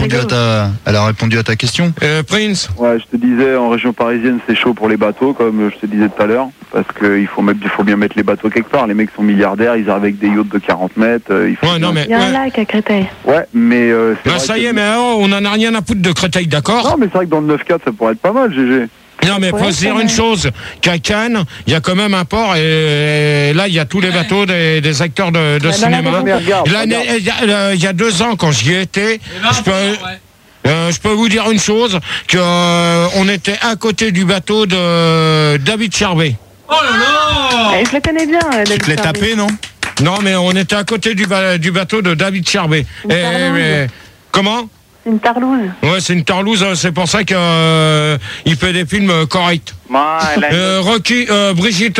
répondu à ta question. Prince. Ouais, je te disais, en région parisienne, c'est chaud pour les bateaux, comme je te disais tout à l'heure, parce qu'il faut bien mettre les bateaux quelque part. Les mecs sont milliardaires, ils arrivent avec des yachts de 40 mètres. Il y a un lac à Créteil. Ouais, mais... ça y est, mais on n'en a rien à foutre de Créteil, d'accord? Non, mais c'est vrai que dans le 9-4, ça pourrait être pas mal, GG. Non, mais faut se dire une chose, qu'à Cannes, il y a quand même un port, et là, il y a tous les bateaux des acteurs de cinéma. Il y a 2 ans, quand j'y étais, je peux vous dire une chose, qu'on était à côté du bateau de David Charbet. Oh là là! Je le connais bien, David Charbet. Tu te l'es tapé, non? Non, mais on était à côté du bateau de David Charbet. Comment? C'est une tarlouse. Ouais, c'est une tarlouse, c'est pour ça qu'il fait des films corrects. Rocky, Brigitte.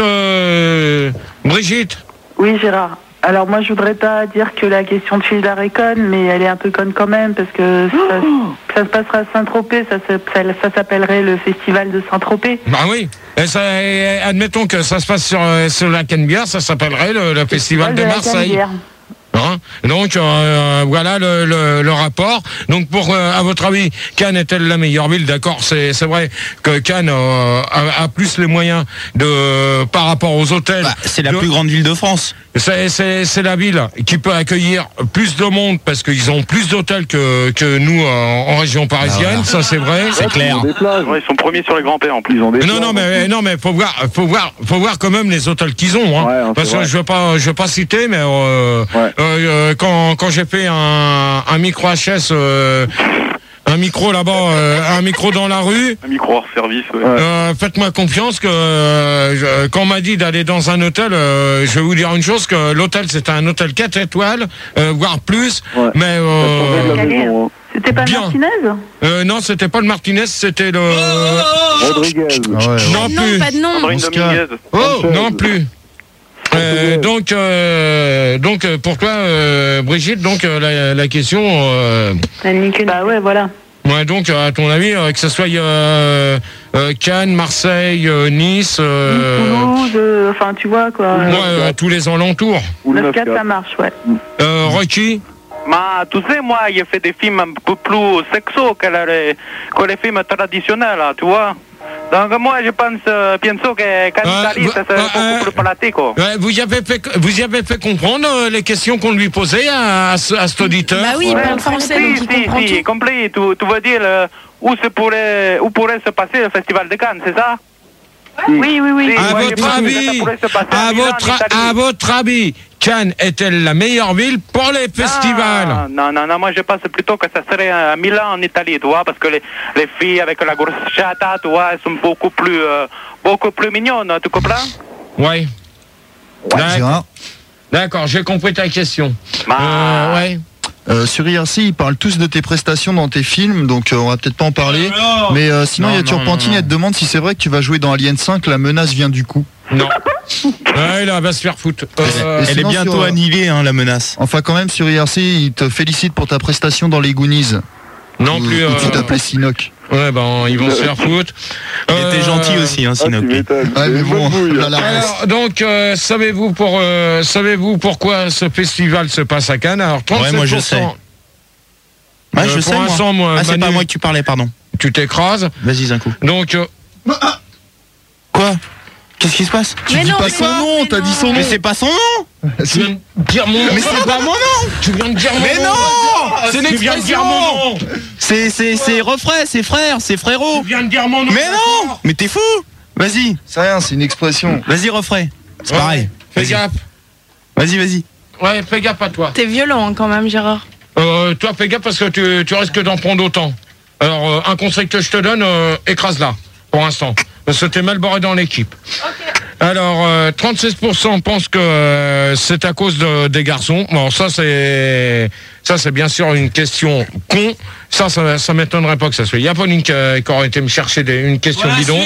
Oui, Gérard. Alors moi, je voudrais pas dire que la question de Gilda est conne, mais elle est un peu conne quand même, parce que ça se passera à Saint-Tropez, ça s'appellerait le festival de Saint-Tropez. Bah oui. Admettons que ça se passe sur la Canebière, ça s'appellerait le festival de Marseille. Hein, donc voilà le rapport. Donc à votre avis, Cannes est-elle la meilleure ville? D'accord, c'est vrai que Cannes a plus les moyens par rapport aux hôtels. C'est la plus grande ville de France. C'est la ville qui peut accueillir plus de monde parce qu'ils ont plus d'hôtels que nous en région parisienne. Ça c'est vrai, c'est clair. Ils sont premiers sur les grands pères en plus. Non mais faut voir quand même les hôtels qu'ils ont. Hein, ouais, parce que je vais pas citer, mais quand j'ai fait un micro HS. Un micro là-bas, un micro dans la rue. Un micro hors service, faites-moi confiance que quand on m'a dit d'aller dans un hôtel, je vais vous dire une chose, que l'hôtel c'était un hôtel 4 étoiles, voire plus, mais... C'était pas le Martinez? Non, c'était pas le Martinez, c'était le... Rodriguez. Non plus. Pas de nom. Non plus. Donc pour toi, Brigitte, donc la question. Bah ouais, voilà. Ouais, donc à ton avis, que ce soit Cannes, Marseille, Nice, Toulouse, enfin tu vois quoi. Ouais, tous les alentours. 9-4 ça marche, ouais. Rocky. Tu sais, moi, j'ai fait des films un peu plus sexos que les films traditionnels, là, tu vois. Donc moi, je penso que qu'en Italie, ça serait beaucoup plus pratique. Vous y avez fait comprendre les questions qu'on lui posait à cet auditeur? Bah oui, il parle français, donc il comprend tout. Compris. Tu veux dire où pourrait se passer le festival de Cannes, c'est ça? Oui. À votre avis, Cannes est-elle la meilleure ville pour les festivals? Non, moi je pense plutôt que ça serait à Milan en Italie, tu vois, parce que les filles avec la gorschata, tu vois, elles sont beaucoup plus mignonnes, tu comprends? Oui. D'accord, j'ai compris ta question. Ouais. Sur IRC, ils parlent tous de tes prestations dans tes films, donc on va peut-être pas en parler. Mais sinon, il y a Turpentine, elle te demande si c'est vrai que tu vas jouer dans Alien 5, la menace vient du coup. Non. Ouais, là, elle va se faire foutre. Elle est bientôt annihilée, hein, la menace. Enfin, quand même, sur IRC, ils te félicitent pour ta prestation dans les Goonies. Non plus. Tu t'appelais Sinoc. Ouais, ils vont se faire foutre. Il était gentil aussi, hein, Sinoc. Ouais, mais bon, alors, donc, savez-vous pourquoi ce festival se passe à Cannes? Alors, 37%. Ouais, moi je sais. Ouais, je sais, moi. C'est pas moi que tu parlais, pardon. Tu t'écrases. Vas-y, un coup. Donc. Quoi? Qu'est-ce qui se passe? Tu dis pas son nom, t'as dit son nom. Mais c'est pas son nom. Tu viens de dire mon nom. Mais c'est pas mon nom. Tu viens de dire mon nom. Mais non, c'est une expression. C'est refrain, c'est frère, c'est frérot. Tu viens de dire mon nom. Mais non. Mais t'es fou. Vas-y. C'est rien, c'est une expression. Vas-y, refrain. C'est pareil. Fais gaffe. Vas-y. Ouais, fais gaffe à toi. T'es violent hein, quand même, Gérard. Toi, fais gaffe parce que tu risques d'en prendre autant. Alors, un conseil que je te donne, écrase-la, pour l'instant. Parce que t'es mal barré dans l'équipe. Okay. Alors, 36% pensent que c'est à cause des garçons. Bon, ça c'est bien sûr une question con. Ça m'étonnerait pas que ça soit. Il y a Pauline qui aurait été me chercher une question bidon.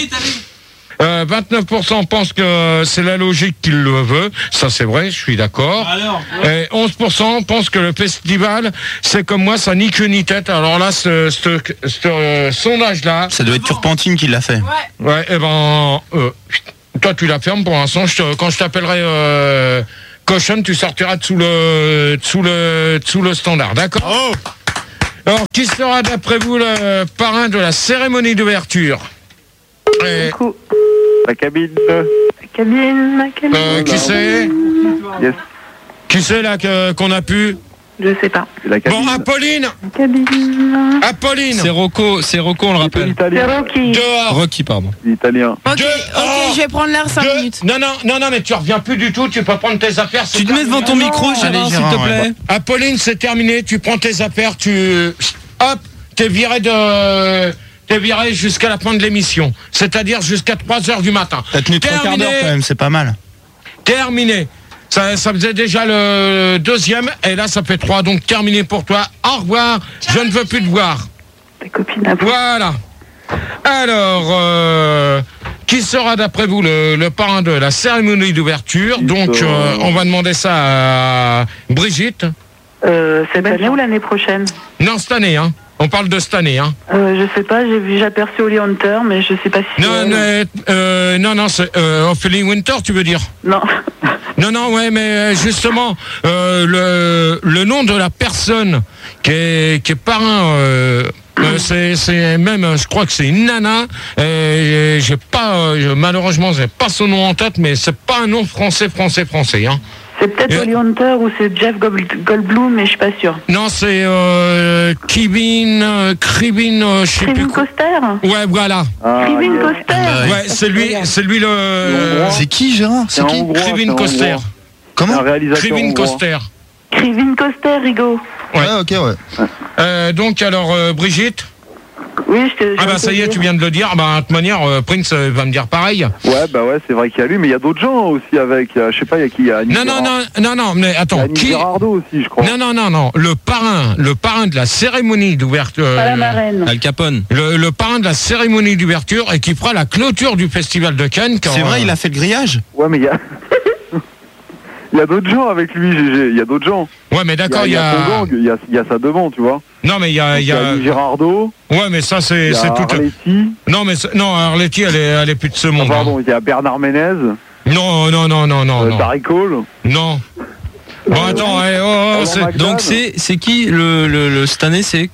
29% pensent que c'est la logique qui le veut. Ça, c'est vrai, je suis d'accord. Et 11% pensent que le festival, c'est comme moi, ça ni queue ni tête. Alors là, ce sondage-là... Ça doit être Turpentine qui l'a fait. Ouais, toi, tu la fermes pour l'instant. Quand je t'appellerai cochonne, tu sortiras sous le standard, d'accord? Alors, qui sera d'après vous le parrain de la cérémonie d'ouverture? La cabine. Qui c'est? Yes. Qui c'est là qu'on a pu? Je sais pas. La cabine. Bon, Apolline. Apolline. C'est Rocco, on le rappelle. C'est Rocky. Dehors. Rocky, pardon. L'italien. Ok, je vais prendre l'air 5 minutes. Non, mais tu reviens plus du tout, tu peux prendre tes affaires. Tu te mets devant ton micro, Gérard, s'il te plaît. Apolline, c'est terminé, tu prends tes affaires, hop, t'es viré jusqu'à la fin de l'émission. C'est-à-dire jusqu'à 3h du matin. T'as tenu 3 quarts d'heure quand même, c'est pas mal. Terminé. Ça faisait déjà le deuxième, et là ça fait 3, donc terminé pour toi. Au revoir, je ne veux plus te voir. Ta copine à vous. Voilà. Alors, qui sera d'après vous le parrain de la cérémonie d'ouverture? Donc, on va demander ça à Brigitte. Cette année ou l'année prochaine? Non, cette année, hein. On parle de cette année, hein. Je sais pas, j'ai aperçu Holly Hunter, mais je sais pas si Non, c'est Ophélie Winter, tu veux dire? Non. Non, ouais, mais justement, le nom de la personne qui est parrain, c'est même, je crois que c'est une nana. J'ai pas, malheureusement, j'ai pas son nom en tête, mais c'est pas un nom français, hein. C'est peut-être Holly Hunter ou c'est Jeff Goldblum, mais je suis pas sûr. Non, c'est Krivin, je sais plus Krivin quoi. Coster? Ouais, voilà. Krivin Coster? Ouais, c'est lui le. C'est qui, Gérard? C'est qui? Krivin Coster. Comment? Un réalisateur Krivin hongrois. Coster. Krivin Coster, Rigo. Ouais. Ouais, ok, ouais. Donc alors, Brigitte. Oui, Ah bah ça y est, tu viens de le dire. Bah de toute manière, Prince va me dire pareil. Ouais, bah ouais, c'est vrai qu'il y a lui, mais il y a d'autres gens aussi avec. Je sais pas, il y a qui? Il y a Annie Non, mais attends, Annie Girardot aussi, je crois. Non. Le parrain de la cérémonie d'ouverture. Pas la marraine. Al Capone. Le parrain de la cérémonie d'ouverture et qui fera la clôture du festival de Cannes. C'est vrai, il a fait le grillage? Ouais, mais il y a. Il y a d'autres gens avec lui, GG. Il y a d'autres gens. Ouais, mais d'accord, il y a son gang, il y a sa devant, tu vois. Non, mais il y a Annie Girardot. Ouais, mais ça c'est tout. Arletty. Non, Arletty, elle est plus de ce monde. Pardon, il y a Bernard Ménez. Non. Darry Cole. Non. Bon, attends, Donc c'est qui le cette année, c'est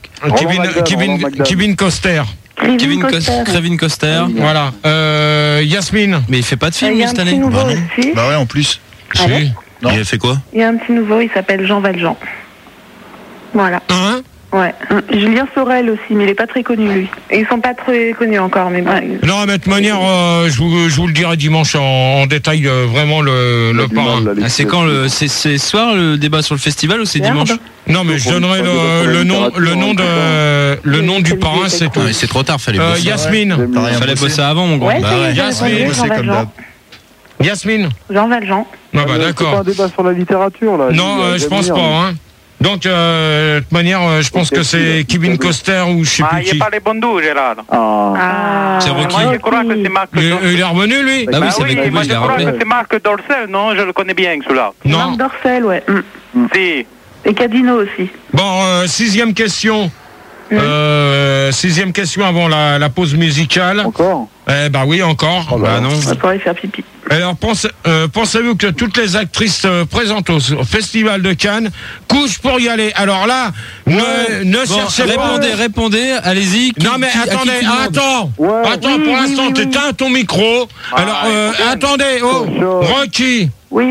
Kevin Coster. Kevin Coster. Voilà. Yasmine. Mais il fait pas de film cette année. Bah ouais, en plus. Si. Non. Il a fait quoi? Il y a un petit nouveau, il s'appelle Jean Valjean. Voilà. Hein? Ouais. Julien Sorel aussi, mais il est pas très connu, lui. Et ils sont pas très connus encore, mais bon. Non, mais de toute manière, je vous le dirai dimanche en détail, vraiment le parrain. C'est quand c'est ce soir le débat sur le festival ou c'est dimanche? Non, mais je donnerai le nom du parrain, c'est tout. C'est trop tard, fallait bosser. Yasmine. Fallait bosser avant, mon grand. Ouais, Yasmine. Yasmine. Jean Valjean. Ah bah d'accord. C'est pas un débat sur la littérature, là. Non, je pense pas, hein. Donc, de toute manière, je pense que c'est Kevin Coster ou je sais plus il qui. n'y a pas les bons doux, Gérard. C'est Rocky. Moi, je crois que c'est Marc Il est revenu, lui? Ah oui, c'est avec moi, lui, je je l'ai crois rappelé. que c'est Marc Dorcel, non? Je le connais bien, celui-là. Marc Non. Dorcel, ouais. Si. Et Cadino aussi. Bon, sixième question. Sixième question avant la pause musicale. Encore? Bah oui, encore. Oh là là. Non. On va pouvoir aller faire pipi. Alors, pensez-vous que toutes les actrices présentes au Festival de Cannes couchent pour y aller? Alors là, ne cherchez pas. Répondez, allez-y. Non mais attendez, attends, pour l'instant t'éteins ton micro. Alors attendez, Rocky. Oui.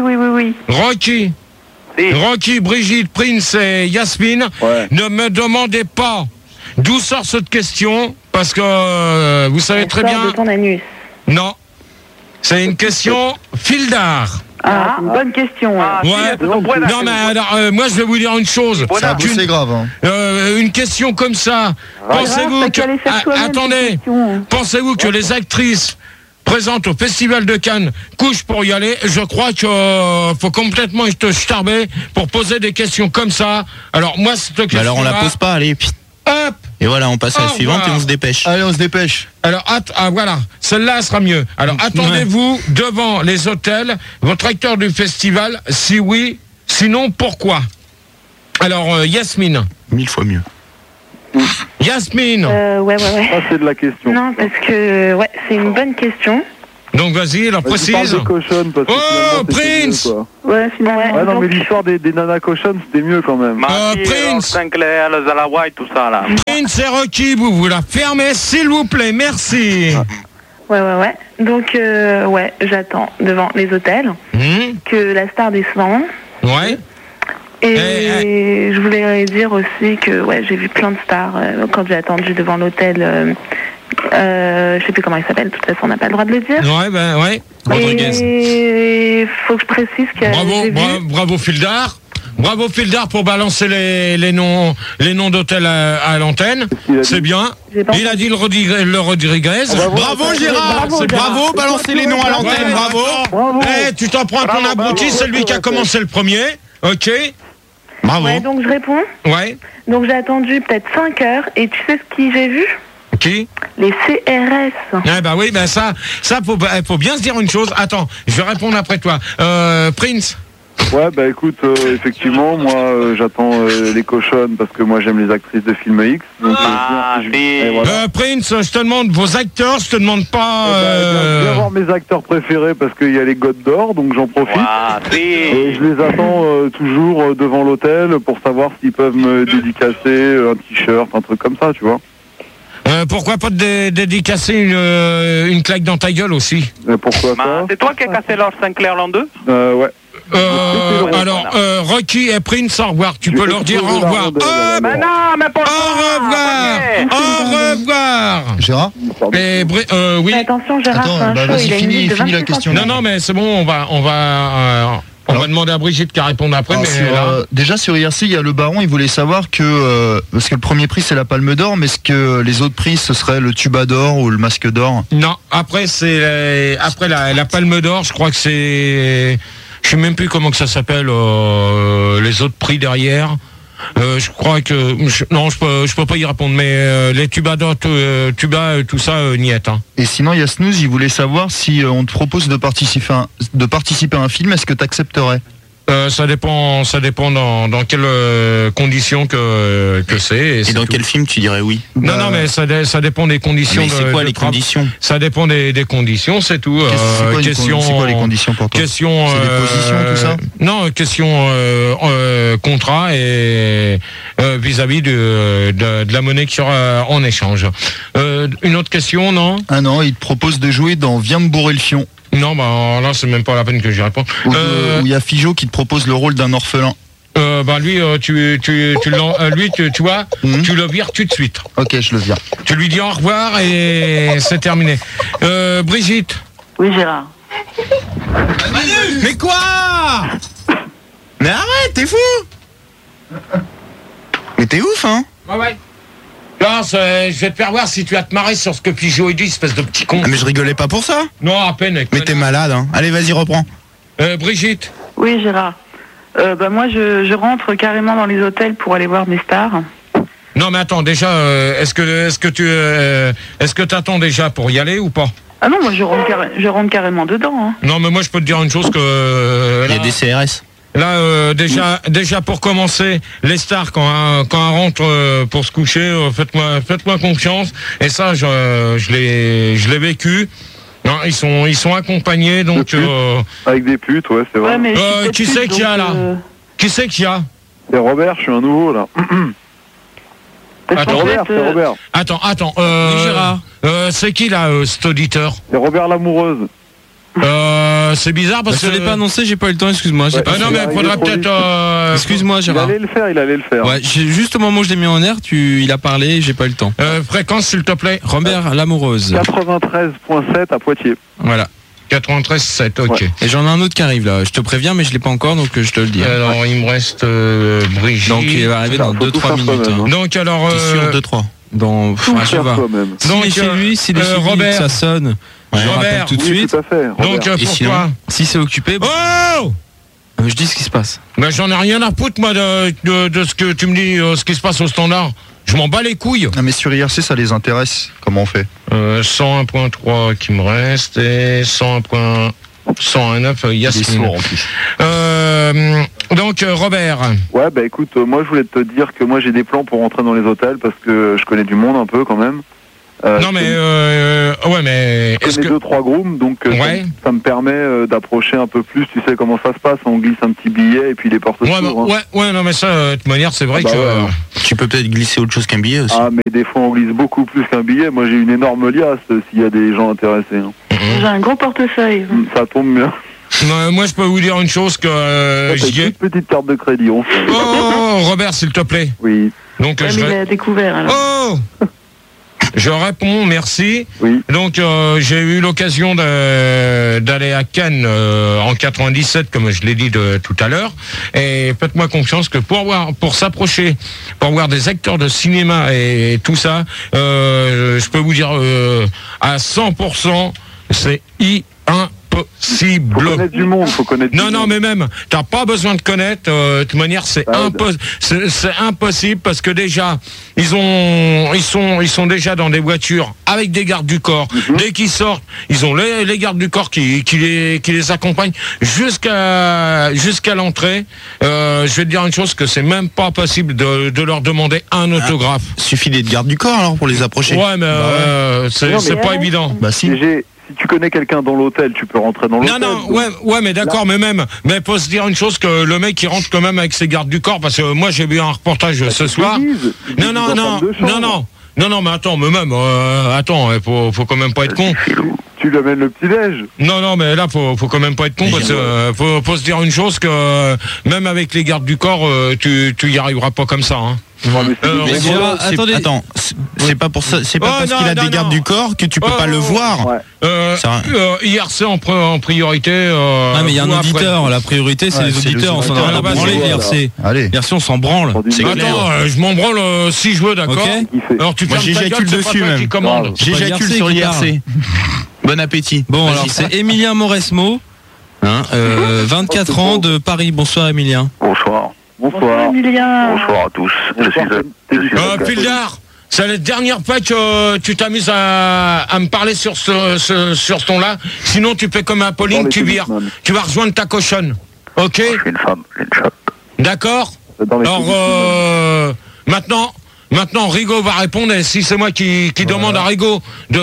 Rocky, Brigitte, Prince et Yasmine, ne me demandez pas d'où sort cette question, parce que vous savez très bien. De ton anus. Non, c'est une question fil d'art. Ah, une bonne question. Non mais alors, moi je vais vous dire une chose. C'est grave. Hein. Une question comme ça. Pensez-vous que attendez, pensez-vous que les actrices présentes au Festival de Cannes couchent pour y aller? Je crois que faut complètement te starber pour poser des questions comme ça. Alors moi cette question. Alors on la pose pas, allez. Hop. Et voilà, on passe à la suivante et on se dépêche. Allez, on se dépêche. Alors, voilà, celle-là sera mieux. Alors, attendez-vous devant les hôtels, votre acteur du festival, si oui, sinon, pourquoi? Alors, Yasmine. 1000 fois mieux. Yasmine. Ouais. Ça, c'est de la question. Non, parce que, c'est une bonne question. Donc vas-y, alors précise. Des cochonnes parce que oh, Prince mieux, Ouais, finalement. Ouais, non, mais l'histoire des nanas cochonnes, c'était mieux quand même. Prince Sinclair, le Zalawai, tout ça, là. Prince et Rocky, vous la fermez, s'il vous plaît, merci. Ouais. Donc, ouais, j'attends devant les hôtels que la star descende. Ouais. Et je voulais dire aussi que ouais, j'ai vu plein de stars quand j'ai attendu devant l'hôtel. Je sais plus comment il s'appelle, de toute façon on n'a pas le droit de le dire. Ouais. Rodriguez. Et faut que je précise que Bravo Fildar. Bravo Fildar pour balancer les noms d'hôtels à l'antenne. C'est bien. Il a dit le Rodriguez. Bravo Gérard. Bravo, balancer les noms à l'antenne. Bravo. Tu t'en prends ton abruti, c'est lui qui a commencé le premier. Ok. Bravo. Ouais, donc je réponds. Ouais. Donc j'ai attendu peut-être 5 heures et tu sais ce que j'ai vu? Qui? Les CRS. Ah bah oui, bah ça faut bien se dire une chose. Attends, je vais répondre après toi. Prince. Ouais, bah écoute, effectivement, moi j'attends les cochonnes parce que moi j'aime les actrices de film X. Donc, voilà. Prince, je te demande vos acteurs, je te demande pas. Je vais voir mes acteurs préférés parce qu'il y a les Godes d'Or, donc j'en profite. Et je les attends toujours devant l'hôtel pour savoir s'ils peuvent me dédicacer un t-shirt, un truc comme ça, tu vois. Pourquoi pas te dédicacer une claque dans ta gueule aussi? Pourquoi pas? C'est toi qui as cassé leur Sinclair l'an 2? Ouais. Alors, Rocky et Prince, au revoir. Tu peux leur dire au revoir. Mais non, mais pour Au revoir. Gérard? Oui. Mais attention, Gérard, attends, vas-y, finis la question. Non, mais c'est bon, on va demander à Brigitte qui répond après. Mais déjà sur IRC, il y a le Baron, il voulait savoir que parce que le premier prix c'est la Palme d'Or, mais est-ce que les autres prix ce serait le Tuba d'Or ou le Masque d'Or? Non, après c'est après la Palme d'Or, je crois que c'est, je sais même plus comment que ça s'appelle les autres prix derrière. Je crois que je peux pas y répondre, mais les Tuba d'Or, tout ça, niet. Hein. Et sinon, il y a Snooze, il voulait savoir si on te propose de participer à un film, est-ce que tu accepterais? Ça dépend dans quelles conditions que c'est. Et dans quel film tu dirais oui? Non, mais ça dépend des conditions. Mais c'est quoi les conditions? Ça dépend des conditions, c'est tout. C'est quoi les conditions pour toi? Question. C'est des positions, tout ça? Non, question contrat et vis-à-vis de la monnaie qu'il y aura en échange. Une autre question, non? Ah non, il te propose de jouer dans Viens me bourrer le fion. Non, bah là c'est même pas la peine que j'y réponds. Où il y a Figeaud qui te propose le rôle d'un orphelin. Lui, tu vois, tu le vires tout de suite. Ok, je le vire. Tu lui dis au revoir et c'est terminé. Brigitte. Oui, Gérard. Mais quoi? Mais arrête, t'es fou? Mais t'es ouf, hein? Ouais. Là, je vais te faire voir si tu vas te marrer sur ce que Pigeot dit, espèce de petit con. Ah, mais je rigolais pas pour ça. Non, à peine. Mais t'es malade, hein. Allez, vas-y, reprends. Brigitte. Oui, Gérard. Moi, je rentre carrément dans les hôtels pour aller voir mes stars. Non, mais attends, déjà, est-ce que t'attends déjà pour y aller ou pas? Ah non, moi, je rentre carrément dedans. Hein. Non, mais moi, je peux te dire une chose que... Il y a des CRS. Là, déjà pour commencer, les stars quand elles rentrent pour se coucher, faites-moi confiance. Et ça, je l'ai vécu. Non, ils sont accompagnés, donc. Avec des putes, ouais, c'est vrai. Ouais, mais qui c'est qu'il y a là? Qui c'est qu'il y a? C'est Robert, je suis un nouveau là. Attends, c'est Robert. Attends. Gérard. C'est qui là, cet auditeur? C'est Robert l'amoureuse. C'est bizarre parce que je l'ai pas annoncé, j'ai pas eu le temps, excuse-moi. Non, mais il faudra peut-être. Excuse-moi, Gérard. Il allait le faire. Ouais, juste au moment où je l'ai mis en air, il a parlé, j'ai pas eu le temps. Fréquence, s'il te plaît. Robert l'amoureuse. 93.7 à Poitiers. Voilà. 93.7, ok. Ouais. Et j'en ai un autre qui arrive là. Je te préviens, mais je l'ai pas encore, donc je te le dis. Alors, il me reste Brigitte. Donc il va arriver dans 2-3 minutes. Hein. Donc alors. Sûr 2-3. Donc, je vois. Donc chez lui, s'il est chez lui, Robert, ça sonne. Je rappelle tout de suite. Tout à fait, donc pourquoi si c'est occupé, oh je dis ce qui se passe. Mais j'en ai rien à foutre moi de ce que tu me dis, ce qui se passe au standard. Je m'en bats les couilles. Non, mais sur IRC ça les intéresse. Comment on fait? 101.3 qui me reste et 101.9 Yasmine. En plus. Donc Robert. Ouais, bah écoute, moi je voulais te dire que moi j'ai des plans pour rentrer dans les hôtels parce que je connais du monde un peu quand même. Non mais ouais mais je connais 2-3 grooms, donc ça me permet d'approcher un peu plus. Tu sais comment ça se passe, on glisse un petit billet et puis les portes s'ouvrent. Ouais, non mais ça de toute manière c'est vrai que tu peux peut-être glisser autre chose qu'un billet aussi. Ah mais des fois on glisse beaucoup plus qu'un billet. Moi j'ai une énorme liasse s'il y a des gens intéressés. J'ai un gros portefeuille. Ça tombe bien. Moi je peux vous dire une chose que j'ai une petite carte de crédit. Robert s'il te plaît. Oui. Donc il a découvert alors. Je réponds, merci. Oui. Donc j'ai eu l'occasion d'aller à Cannes en 97, comme je l'ai dit tout à l'heure. Et faites-moi confiance que pour s'approcher, pour voir des acteurs de cinéma et tout ça, je peux vous dire à 100%, c'est impossible. Faut connaître du monde, faut connaître du monde. Non, mais même, t'as pas besoin de connaître. De toute manière, c'est impossible parce que déjà, ils sont déjà dans des voitures avec des gardes du corps. Dès qu'ils sortent, ils ont les gardes du corps qui les accompagnent jusqu'à l'entrée. Je vais te dire une chose, que c'est même pas possible de leur demander un autographe. Suffit d'être garde du corps alors pour les approcher. Ouais, mais c'est pas évident. Bah si. Si tu connais quelqu'un dans l'hôtel, tu peux rentrer dans l'hôtel. Non, ouais, mais d'accord, mais faut se dire une chose, que le mec il rentre quand même avec ses gardes du corps, parce que moi j'ai vu un reportage ce soir. Non, mais attends, faut quand même pas être con. Tu lui amènes le petit-déj. Non, mais là, faut quand même pas être con, parce que faut se dire une chose, que même avec les gardes du corps, tu y arriveras pas comme ça, hein. Attendez. Attends, c'est pas pour ça, c'est pas parce qu'il a des gardes du corps que tu peux pas le voir. IRC en priorité. Mais il y a un auditeur, la priorité c'est les auditeurs, on s'en a rien à branler l'IRC. IRC on s'en branle. Attends, je m'en branle si je veux, d'accord. Alors tu j'éjacule dessus même. J'éjacule sur l'IRC. Bon appétit. Bon, alors c'est Emilien Mauresmo, 24 ans de Paris. Bonsoir Emilien. Bonsoir. Bonsoir Emilien. Bonsoir à tous. Pildar, c'est la dernière fois que tu t'amuses à me parler sur ce ton-là. Sinon, tu fais comme Apolline, tu vires. Tu vas rejoindre ta cochonne. Ok? Je suis une femme, une chatte. D'accord? Alors, maintenant, Rigaud va répondre. Et si c'est moi qui demande à Rigaud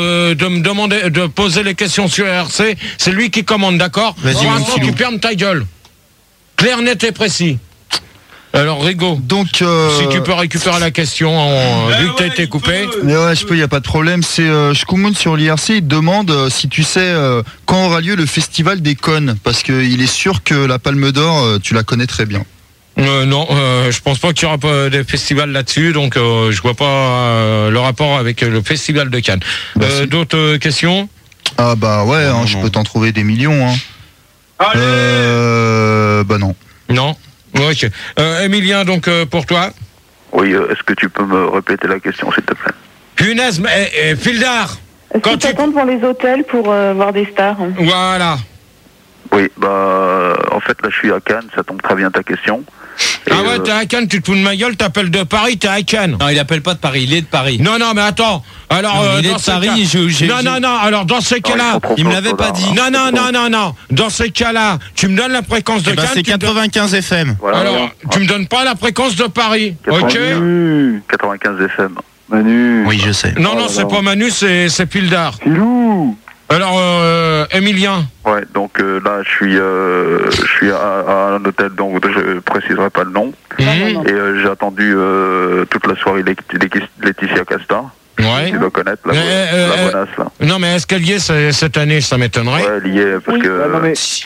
de poser les questions sur RC, c'est lui qui commande, d'accord? Pour l'instant, tu fermes ta gueule. Clair, net et précis. Alors Rigaud, donc si tu peux récupérer la question vu que t'as été coupé. Mais ouais, je peux, y a pas de problème. C'est Shkumun sur l'IRC, il demande si tu sais quand aura lieu le festival des connes, parce qu'il est sûr que la Palme d'Or, tu la connais très bien. Non, je pense pas qu'il y aura pas de festival là-dessus, donc je vois pas le rapport avec le festival de Cannes. D'autres questions? Ah bah ouais, non, je peux t'en trouver des millions. Bah non. Non. Ok. Emilien, donc pour toi. Oui, est-ce que tu peux me répéter la question, s'il te plaît? Punaise, mais Pildar. Est-ce que tu attends devant les hôtels pour voir des stars? Voilà. Oui, en fait, là, je suis à Cannes, ça tombe très bien ta question. Ah ouais, t'es à Cannes, tu te fous de ma gueule, t'appelles de Paris, t'es à Cannes. Non, il appelle pas de Paris, il est de Paris. Non, mais attends. Alors, il est de Paris, Non, alors dans ces cas-là. Il me l'avait pas dit. Non. Dans ces cas-là, tu me donnes la fréquence de Cannes. C'est 95 FM. Voilà, alors, tu me donnes pas la fréquence de Paris. 95 FM. Manu. Oui, je sais. Non, c'est pas Manu, c'est Pildar. Filou. Alors, Emilien. Ouais, donc là, je suis à un hôtel dont je préciserai pas le nom. Et j'ai attendu toute la soirée Laetitia Casta. Ouais. Tu dois connaître la bonasse, là. Non, mais est-ce qu'elle y est cette année? Ça m'étonnerait. Ouais, elle y est, parce que... si.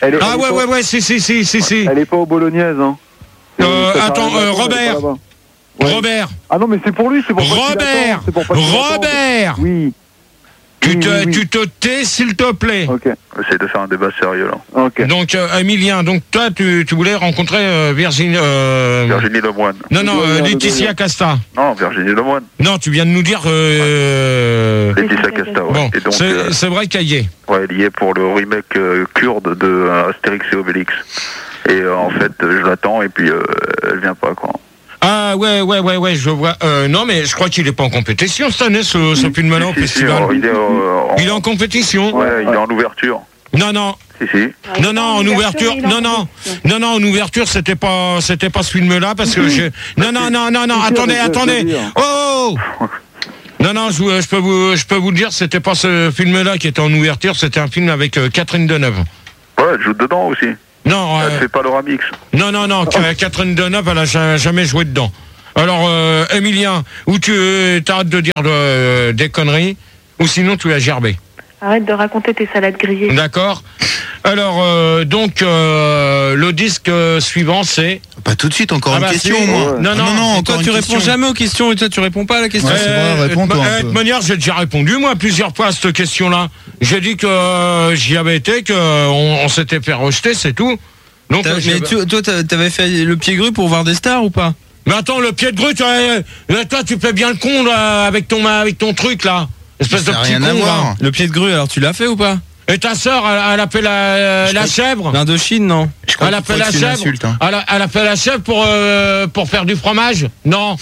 Elle est pas au Bolognaise, hein. Attends, Robert. Ouais. Robert. Ah non, mais c'est pour lui, c'est pour Robert. Robert. Oui. Tu te tais, s'il te plaît. Ok. Essaye de faire un débat sérieux, là. Ok. Donc, Emilien, donc toi, tu voulais rencontrer Virginie... Virginie Lemoine. Non, Laetitia Casta. Non, Virginie Lemoine. Non, tu viens de nous dire... Laetitia Casta, ouais. Bon, et donc, c'est vrai qu'elle y est. Ouais, elle y est pour le remake kurde de Astérix et Obélix. Et en fait, je l'attends et puis elle vient pas, quoi. Ah ouais, je vois. Non, mais je crois qu'il est pas en compétition cette année, ce film-là au festival. Il est en compétition. Ouais, il est en ouverture. Non. Si. Non, en ouverture. Non, en ouverture, c'était pas ce film-là parce que je. Non. Attendez. Oh. Non, je peux vous dire, c'était pas ce film-là qui était en ouverture, c'était un film avec Catherine Deneuve. Ouais, elle joue dedans aussi. Non. Elle fait Panoramix. Non, Catherine Deneuve, elle a jamais joué dedans. Alors, Emilien, ou tu t'arrêtes de dire des conneries, ou sinon tu as gerbé. Arrête de raconter tes salades grillées. D'accord. Alors, donc, le disque suivant, c'est... Pas tout de suite, encore une question, moi. Non, encore toi, tu réponds jamais aux questions, et toi, tu réponds pas à la question. Ouais, c'est vrai, réponds-toi un peu. De toute manière, j'ai déjà répondu, moi, plusieurs fois à cette question-là. J'ai dit que j'y avais été, qu'on s'était fait rejeter, c'est tout. Donc, mais toi, t'avais fait le pied gru pour voir des stars ou pas? Mais attends, le pied de grue, toi, tu fais bien le con, là, avec ton truc, là. Espèce de petit con, là. Le pied de grue, alors tu l'as fait ou pas? Et ta sœur, elle a fait la chèvre? L'Indochine, non. Elle a fait la chèvre. Elle a fait la chèvre pour faire du fromage? Non.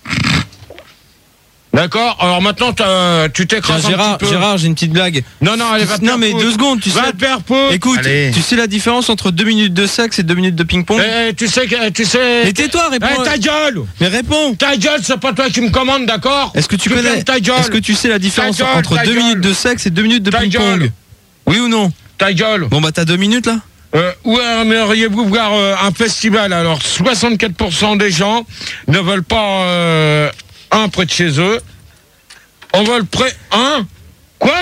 D'accord. Alors maintenant, tu t'écrases un petit peu. Gérard, j'ai une petite blague. Non, allez, va te Non, mais 2 secondes, tu sais. Va te faire foutre. Écoute, tu sais la différence entre 2 minutes de sexe et 2 minutes de ping-pong? Tu sais. Mais tais-toi, réponds. Ta gueule. Mais réponds. Ta gueule, c'est pas toi qui me commande, d'accord? Est-ce que tu connais? Est-ce que tu sais la différence entre 2 minutes de sexe et 2 minutes de ping-pong? Oui ou non? Ta gueule. Bon, bah, t'as 2 minutes, là? Où aimeriez-vous voir un festival? Alors, 64% des gens ne veulent pas un près de chez eux. On veut un? Quoi?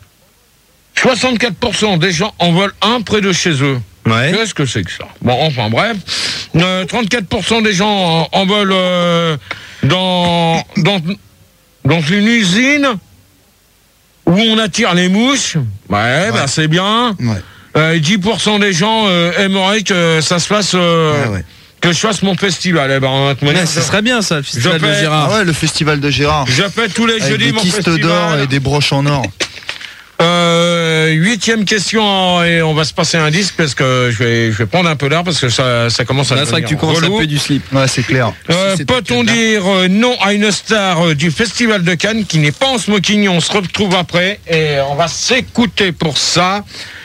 64% des gens en veulent un près de chez eux. Ouais. Qu'est-ce que c'est que ça? Bon, enfin bref. 34% des gens en veulent dans une usine où on attire les mouches. Ouais. Bah c'est bien. Ouais. 10% des gens aimeraient que ça se fasse... que je fasse mon festival. Eh ben, ça serait bien, ça, le festival de Gérard. Ah ouais, le festival de Gérard. Je fais tous les jeudis mon festival. Des kistes d'or et des broches en or. 8e question, et on va se passer un disque parce que je vais prendre un peu d'air parce que ça commence à devenir relou. C'est vrai que tu commences à puer du slip. Ouais, c'est clair. Peut-on dire non à une star du Festival de Cannes qui n'est pas en smoking? On se retrouve après et on va s'écouter pour ça.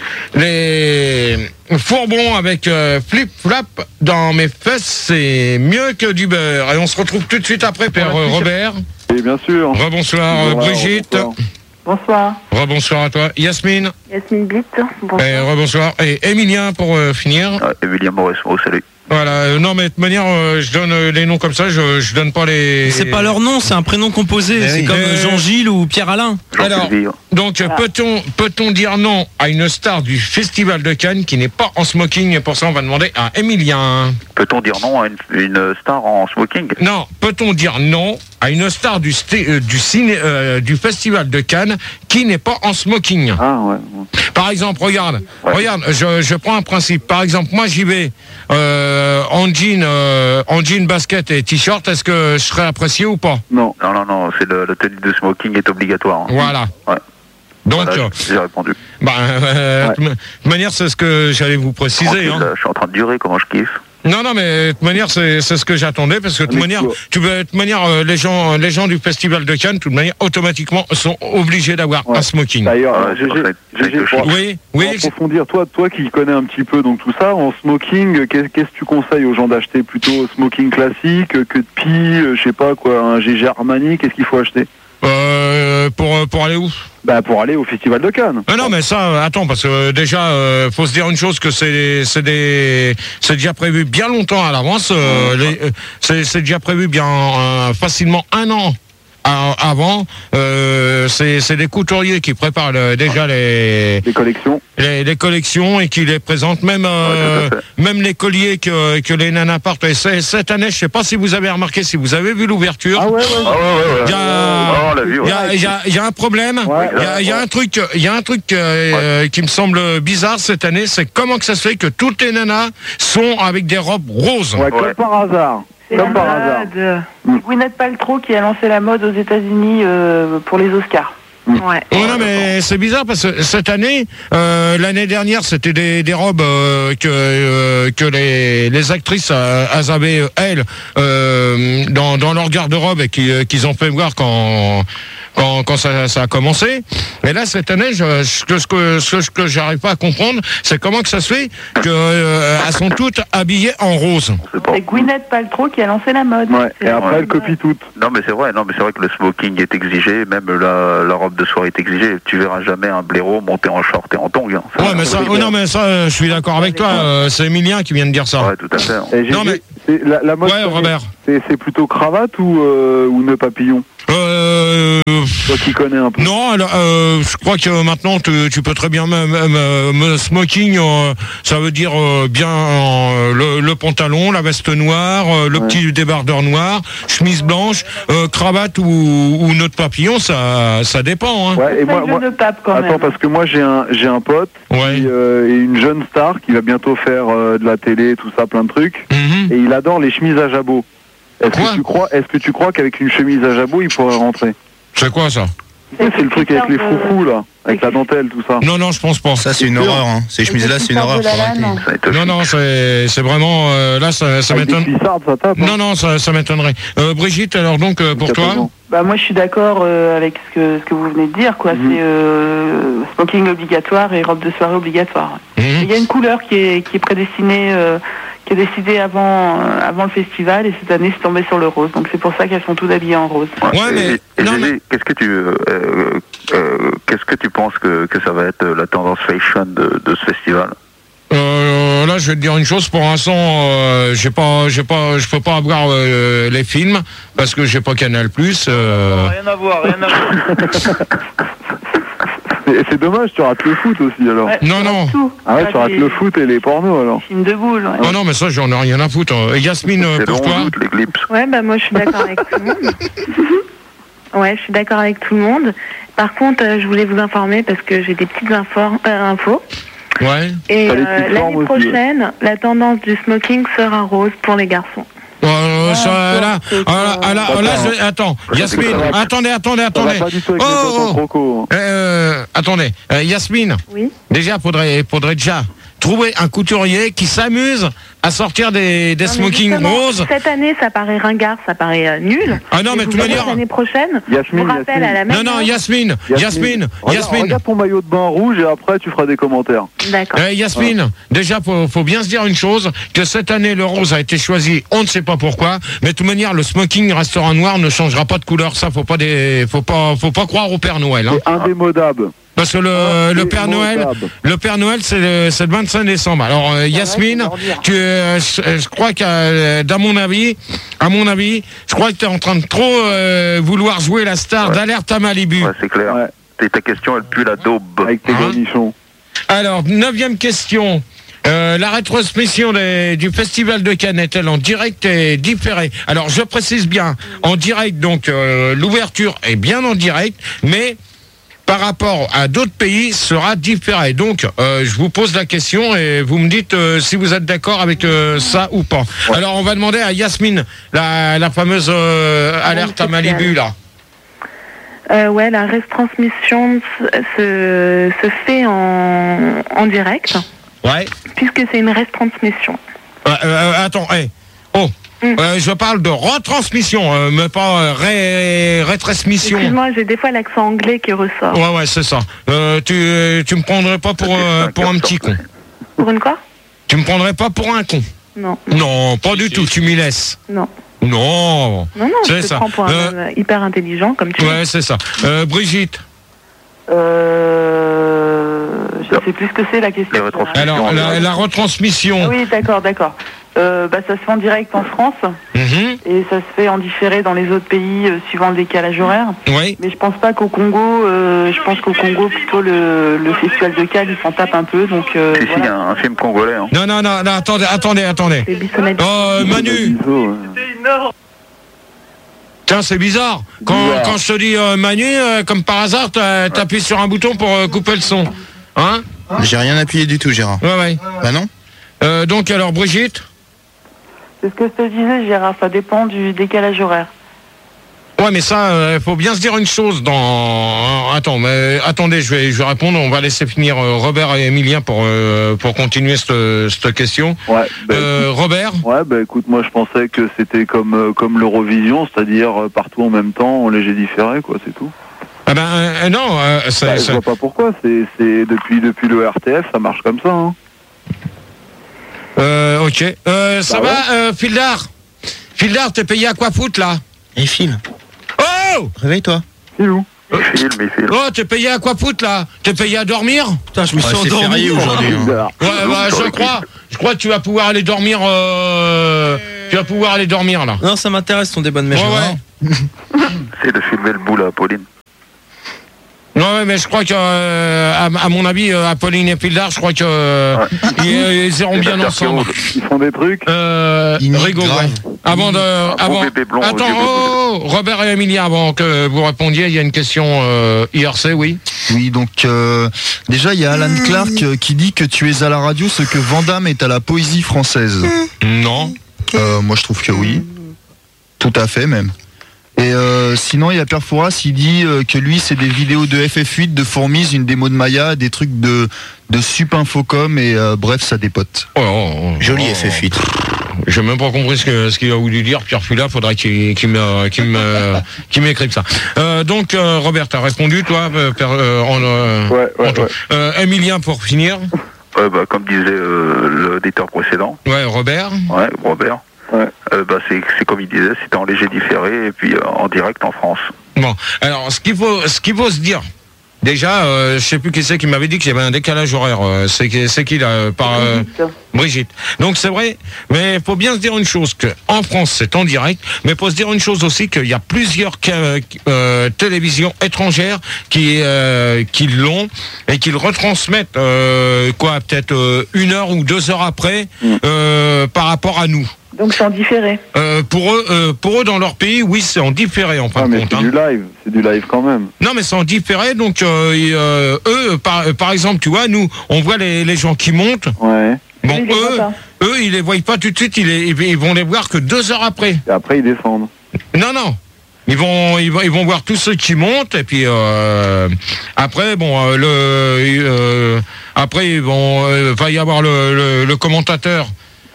Les Fourbons avec flip-flap dans mes fesses, c'est mieux que du beurre. Et on se retrouve tout de suite après, Père Robert. Et bien sûr. Rebonsoir, Brigitte. Bonsoir. Rebonsoir à toi. Yasmine. Yasmine Bitt. Bonsoir. Et rebonsoir. Et Emilien pour finir. Emilien Moresmo, salut. Voilà, non mais de toute manière, je donne les noms comme ça, je donne pas les... C'est pas leur nom, c'est un prénom composé, c'est comme Jean-Gilles ou Pierre-Alain. Alors, donc peut-on dire non à une star du Festival de Cannes qui n'est pas en smoking? Et pour ça, on va demander à Emilien. Peut-on dire non à une star en smoking? Non, peut-on dire non à une star du Festival de Cannes qui n'est pas en smoking? Ah ouais. Par exemple, regarde, je prends un principe. Par exemple, moi j'y vais en jean, basket et t-shirt. Est-ce que je serais apprécié ou pas? Non, c'est le tenue de smoking est obligatoire. Hein. Voilà. Ouais. Donc, voilà, j'ai répondu. De toute manière, c'est ce que j'allais vous préciser. Hein. Je suis en train de durer, comment je kiffe. Non, mais de toute manière, c'est ce que j'attendais, parce que de toute manière, les gens du Festival de Cannes, de toute manière, automatiquement, sont obligés d'avoir un smoking. D'ailleurs, oui. Approfondir, toi qui connais un petit peu donc tout ça, en smoking, qu'est-ce que tu conseilles aux gens d'acheter? Plutôt smoking classique, que de pie, je sais pas quoi, un GG Armani, qu'est-ce qu'il faut acheter? Pour aller où? Bah pour aller au Festival de Cannes. Non mais ça, attends, parce que déjà, faut se dire une chose, que c'est déjà prévu bien longtemps à l'avance. C'est déjà prévu bien facilement 1 an avant. C'est des couturiers qui préparent déjà les collections. Les collections et qui les présentent, même les colliers que les nanas portent. Et cette année, je sais pas si vous avez remarqué, si vous avez vu l'ouverture. Ah ouais. Il y a un problème. Il y a un truc qui me semble bizarre cette année, c'est comment que ça se fait que toutes les nanas sont avec des robes roses. Ouais, comme par hasard. Comme par hasard. Gwyneth Paltrow qui a lancé la mode aux États-Unis pour les Oscars. Ouais. Non mais c'est bizarre parce que cette année, l'année dernière, c'était des robes que les actrices avaient elles dans leur garde-robe et qu'ils ont fait voir quand quand ça a commencé. Et là, cette année, ce que j'arrive pas à comprendre, c'est comment que ça se fait qu'elles sont toutes habillées en rose. C'est Gwyneth Paltrow qui a lancé la mode. Ouais, et après, elle copie toutes. Non, mais c'est vrai que le smoking est exigé, même la robe de soirée est exigée. Tu verras jamais un blaireau monter en short et en tongs. Hein. Ouais, mais ça, mais ça, je suis d'accord avec toi. C'est Emilien qui vient de dire ça. Ouais, tout à fait. Non, mais la mode, ouais, Robert. C'est plutôt cravate ou nœud papillon? Toi qui connais un peu. Non, alors, je crois que maintenant tu peux très bien même smoking, ça veut dire bien le pantalon, la veste noire, le petit débardeur noir, chemise blanche, cravate ou nœud de papillon, ça dépend. Hein. Ouais, et moi, attends, parce que moi j'ai un pote et une jeune star qui va bientôt faire de la télé, tout ça, plein de trucs, et il adore les chemises à jabot. Est-ce que tu crois qu'avec une chemise à jabot, il pourrait rentrer? C'est quoi ça? C'est le truc avec les froufrous là, avec la dentelle, tout ça. Non, je pense pas. Ça c'est une horreur, hein. Ces chemises-là c'est une horreur. Non, c'est vraiment là ça m'étonne. Non, ça m'étonnerait. Brigitte, alors donc pour toi? Bah moi je suis d'accord avec ce que vous venez de dire, quoi. C'est smoking obligatoire et robe de soirée obligatoire. Il y a une couleur qui est prédestinée. Qui est décidé avant le festival, et cette année c'est tombé sur le rose, donc c'est pour ça qu'elles sont toutes habillées en rose. Qu'est-ce que tu penses que ça va être la tendance fashion de ce festival? Là, je vais te dire une chose. Pour l'instant, je peux pas avoir les films parce que j'ai pas Canal+. Rien à voir. C'est dommage, tu rates le foot aussi alors. Ouais, non. Ah ouais, tu rates le foot et les pornos alors. Film de boule. Ouais. Non, mais ça, j'en ai rien à foutre. Yasmine, pour toi? Ouais, bah moi, je suis d'accord avec tout le monde. Ouais, je suis d'accord avec tout le monde. Par contre, je voulais vous informer parce que j'ai des petites infos. Ouais. Et l'année prochaine, la tendance du smoking sera rose pour les garçons. Attends, Yasmine, attendez. Attendez, Yasmine. Oui. Déjà, faudrait déjà trouver un couturier qui s'amuse à sortir des smoking roses. Cette année, ça paraît ringard, ça paraît nul. Ah non, mais tu veux dire l'année prochaine, je vous rappelle à la même. Non, Yasmine. Regarde ton maillot de bain rouge et après tu feras des commentaires. D'accord. Yasmine, déjà faut bien se dire une chose, que cette année le rose a été choisi, on ne sait pas pourquoi, mais de toute manière le smoking restera noir, ne changera pas de couleur. Ça, faut pas croire au Père Noël. Hein. C'est indémodable. Parce que le Père Noël, c'est le 25 décembre. Alors Yasmine, je crois qu'à mon avis, je crois que tu es en train de trop vouloir jouer la star d'Alerte à Malibu. Ouais, c'est clair. Ouais. Ta question, elle pue la daube. Avec tes cornichons. Alors, 9e question. La rétransmission du Festival de Cannes est-elle en direct et différée? Alors, je précise bien, en direct, donc l'ouverture est bien en direct, mais par rapport à d'autres pays, sera différé. Donc, je vous pose la question et vous me dites si vous êtes d'accord avec ça ou pas. Ouais. Alors, on va demander à Yasmine, la fameuse alerte à Malibu, là. Ouais, la retransmission se fait en direct. Ouais. Puisque c'est une retransmission. Attends, je parle de retransmission, mais pas rétransmission. Excuse-moi, j'ai des fois l'accent anglais qui ressort. Ouais, c'est ça. Tu me prendrais pas pour un petit con? Pour une quoi? Tu me prendrais pas pour un con? Non. Non, pas du tout, tu m'y laisses. Non. Non, je te prends pour un homme hyper intelligent, comme tu dis. Ouais, c'est ça. Brigitte? Je sais plus ce que c'est la question. Alors, la retransmission. Oui, d'accord. Ça se fait en direct en France et ça se fait en différé dans les autres pays suivant le décalage horaire. Oui. Mais je pense pas qu'au Congo, plutôt le festival de Cannes, il s'en tape un peu. Donc, si, il y a un film congolais. Hein. Non, attendez. Manu. Tiens, c'est bizarre. Quand je te dis Manu, comme par hasard, t'appuies sur un bouton pour couper le son. Hein? J'ai rien appuyé du tout, Gérard. Ouais. Bah non. Donc alors, Brigitte? C'est ce que je te disais, Gérard, ça dépend du décalage horaire. Ouais, mais ça, faut bien se dire une chose attendez, je vais répondre. On va laisser finir Robert et Emilien pour continuer cette question. Ouais. Robert? Ouais, écoute, moi je pensais que c'était comme l'Eurovision, c'est-à-dire partout en même temps, en léger différé, quoi, c'est tout. Ah ben non, je vois pas pourquoi. C'est depuis le RTF, ça marche comme ça. Hein. Ok. Ça va, Fildar? Fildar, t'es payé à quoi foutre là? Et file. Oh! Réveille-toi. Filou. Il file. Oh, t'es payé à quoi foutre là? T'es payé à dormir? Putain, je me suis endormi aujourd'hui. Hein. Ouais, bah, je crois que tu vas pouvoir aller dormir. Tu vas pouvoir aller dormir là. Non, ça m'intéresse ton débat de mèche. Ouais. C'est de filmer le bout là, Pauline. Ouais, mais je crois que, à mon avis, Apolline et Fildar, je crois que ils iront bien ensemble. Ils font des trucs. Rigaud, ouais. Avant, attends, Robert et Emilia, avant que vous répondiez, il y a une question IRC, oui. Oui, donc déjà il y a Alan Clark qui dit que tu es à la radio ce que Van Damme est à la poésie française. Non. Moi je trouve que oui. Tout à fait même. Et sinon il y a Perfouras, il dit que lui c'est des vidéos de FF8, de Fourmise, une démo de Maya, des trucs de Sup Infocom et bref ça dépote. Joli FF8. J'ai même pas compris ce qu'il a voulu dire. Pierre Fula, faudrait qu'il m'écrive ça. Donc Robert, t'as répondu toi Ouais. Emilien pour finir. Comme disait l'auditeur précédent. Ouais, Robert. Ouais, Robert. Ouais. C'est comme il disait, c'était en léger différé et puis en direct en France. Bon, alors ce qu'il faut se dire. Déjà, je sais plus qui c'est qui m'avait dit qu'il y avait un décalage horaire. C'est qui là par Brigitte. Donc c'est vrai, mais faut bien se dire une chose que en France c'est en direct, mais faut se dire une chose aussi qu'il y a plusieurs télévisions étrangères qui l'ont et qui le retransmettent peut-être 1 heure ou 2 heures après par rapport à nous. Donc c'est en différé. Pour eux dans leur pays, oui, c'est en différé en fin de compte. C'est du live quand même. Non, mais c'est en différé, donc eux, par exemple, tu vois, nous, on voit les gens qui montent. Ouais. Bon, eux, ils les voient pas tout de suite, ils vont les voir que 2 heures après. Et après, ils descendent. Non. Ils vont voir tous ceux qui montent et puis après après il va y avoir le commentateur.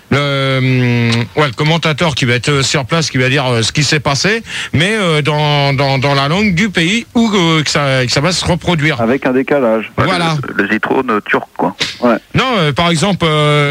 Le commentateur qui va être sur place, qui va dire ce qui s'est passé, mais dans la langue du pays où que ça va se reproduire. Avec un décalage. Voilà. Le zitrone turc, quoi. Ouais. Non, par exemple,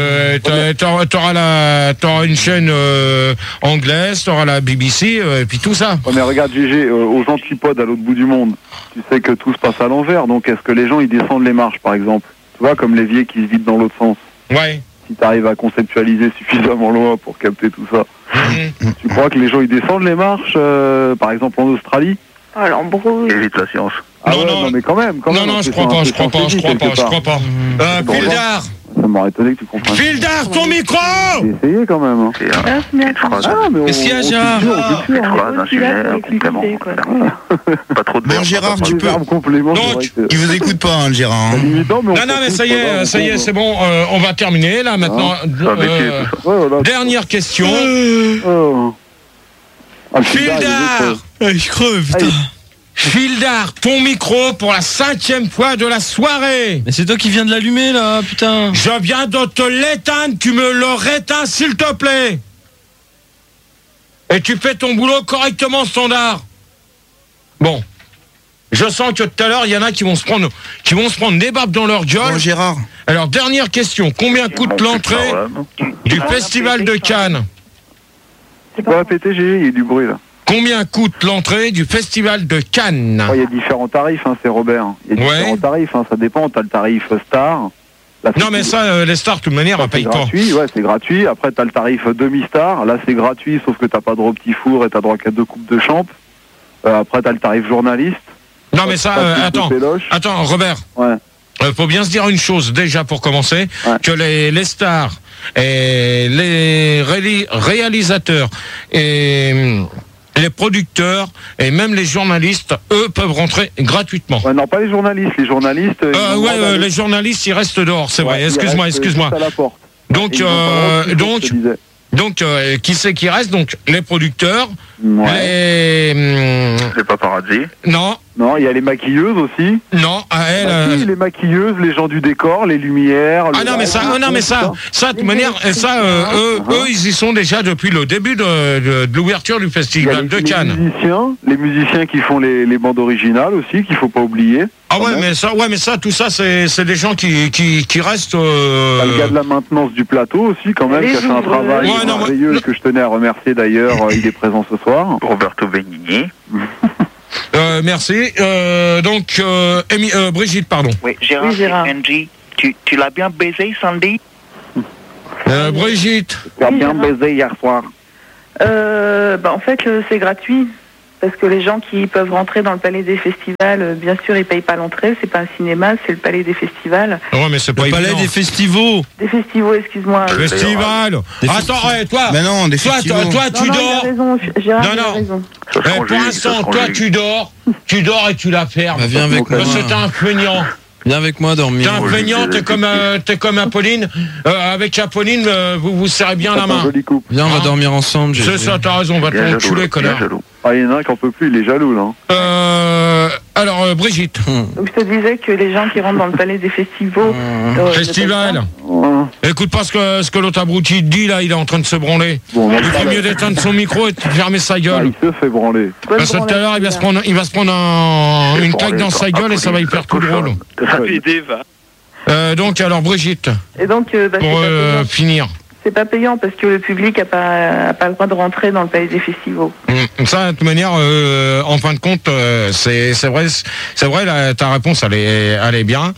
t'auras une chaîne anglaise, t'auras la BBC, et puis tout ça. Ouais, mais regarde, GG, aux antipodes à l'autre bout du monde, tu sais que tout se passe à l'envers, donc est-ce que les gens ils descendent les marches, par exemple? Tu vois, comme l'évier qui se vide dans l'autre sens. Ouais. Si tu arrives à conceptualiser suffisamment loin pour capter tout ça. Tu crois que les gens ils descendent les marches, par exemple en Australie? Ah, l'embrouille. Évite la science. Non, mais quand même. Non, je crois pas. Fildar. Ça m'aurait étonné que tu comprennes. Fildar, ton micro! J'ai essayé quand même. Hein. Qu'est-ce qu'il y a, Gérard? Une phrase, un sujet, un complément. Pas trop de Bon, Gérard, tu peux. Donc, Il vous écoute pas, hein, Gérard. Non, mais ça y est, c'est bon, on va terminer là maintenant. Dernière question. Fildar! Je creve, putain. Fildar, ton micro pour la 5e fois de la soirée. Mais c'est toi qui viens de l'allumer là, putain. Je viens de te l'éteindre, tu me le réteins s'il te plaît. Et tu fais ton boulot correctement, standard. Bon. Je sens que tout à l'heure, il y en a qui vont se prendre des babes dans leur gueule. Bon, Gérard. Alors, dernière question. Combien coûte l'entrée du Festival de Cannes? Tu peux répéter, GG, il y a du bruit là. Combien coûte l'entrée du Festival de Cannes? Il y a différents tarifs, c'est Robert. Il y a différents tarifs, ça dépend. Tu as le tarif star. Non, mais ça, les stars, de toute manière, elles payent pas. Ouais, c'est gratuit. Après, tu as le tarif demi-star. Là, c'est gratuit, sauf que tu n'as pas droit au petit four et tu as droit qu'à 2 coupes de champ. Après, tu as le tarif journaliste. Non, mais ça, attends, Robert. Ouais. Faut bien se dire une chose, déjà, pour commencer, que les stars et les réalisateurs et les producteurs et même les journalistes, eux, peuvent rentrer gratuitement. Ouais, non, pas les journalistes. Les journalistes... les journalistes, ils restent dehors, c'est vrai. Excuse-moi. À la porte. Donc, qui c'est qui reste? Donc, les producteurs, les paparazzi. Non, Non, il y a les maquilleuses aussi. Non, à elle. Les maquilleuses, les gens du décor, les lumières. Ah non, mais ça, de toute manière, ça, eux, ils y sont déjà depuis le début de l'ouverture du festival de Cannes. Les musiciens qui font les bandes originales aussi, qu'il faut pas oublier. Ah ouais, mais ça, tout ça, c'est des gens qui restent. Le gars de la maintenance du plateau aussi, quand même, qui a fait un travail merveilleux que je tenais à remercier d'ailleurs. Il est présent ce soir. Roberto Benigni. Merci. Donc, Brigitte, pardon. Oui, Gérard. Angie, tu l'as bien baisé, Sandy? Brigitte. Tu l'as bien baisé hier soir. En fait, c'est gratuit. Parce que les gens qui peuvent rentrer dans le palais des festivals, bien sûr, ils payent pas l'entrée. C'est pas un cinéma, c'est le palais des festivals. Ouais, mais c'est pas le palais des festivals. Des festivals, excuse-moi. Festival. Attends, toi. Mais non, des festivals. Toi, tu dors. Il a raison, Gérard, il a raison. Pour l'instant, toi, tu dors et tu la fermes. Bah, viens avec moi. C'est un feignant. Viens avec moi dormir. T'es un feignant, t'es comme Apolline. Avec Apolline, vous serrez bien la main. Viens, on va dormir ensemble. C'est ça, t'as raison, on va t'enculer, connard. Ah, il y en a un qui en peut plus, il est jaloux, là. Alors, Brigitte. Donc, je te disais que les gens qui rentrent dans le palais des festivals... Festival. Écoute pas ce que l'autre abruti dit, là, il est en train de se branler. Il fait mieux d'éteindre son micro et de fermer sa gueule. Il se fait branler. Parce que tout à l'heure, il va se prendre une claque dans sa gueule et ça va y faire tout drôle. Donc, alors, Brigitte. Et donc, pour finir. C'est pas payant parce que le public a pas le droit de rentrer dans le palais des festivals. Ça, de toute manière, en fin de compte, c'est vrai, ta réponse, elle est bien.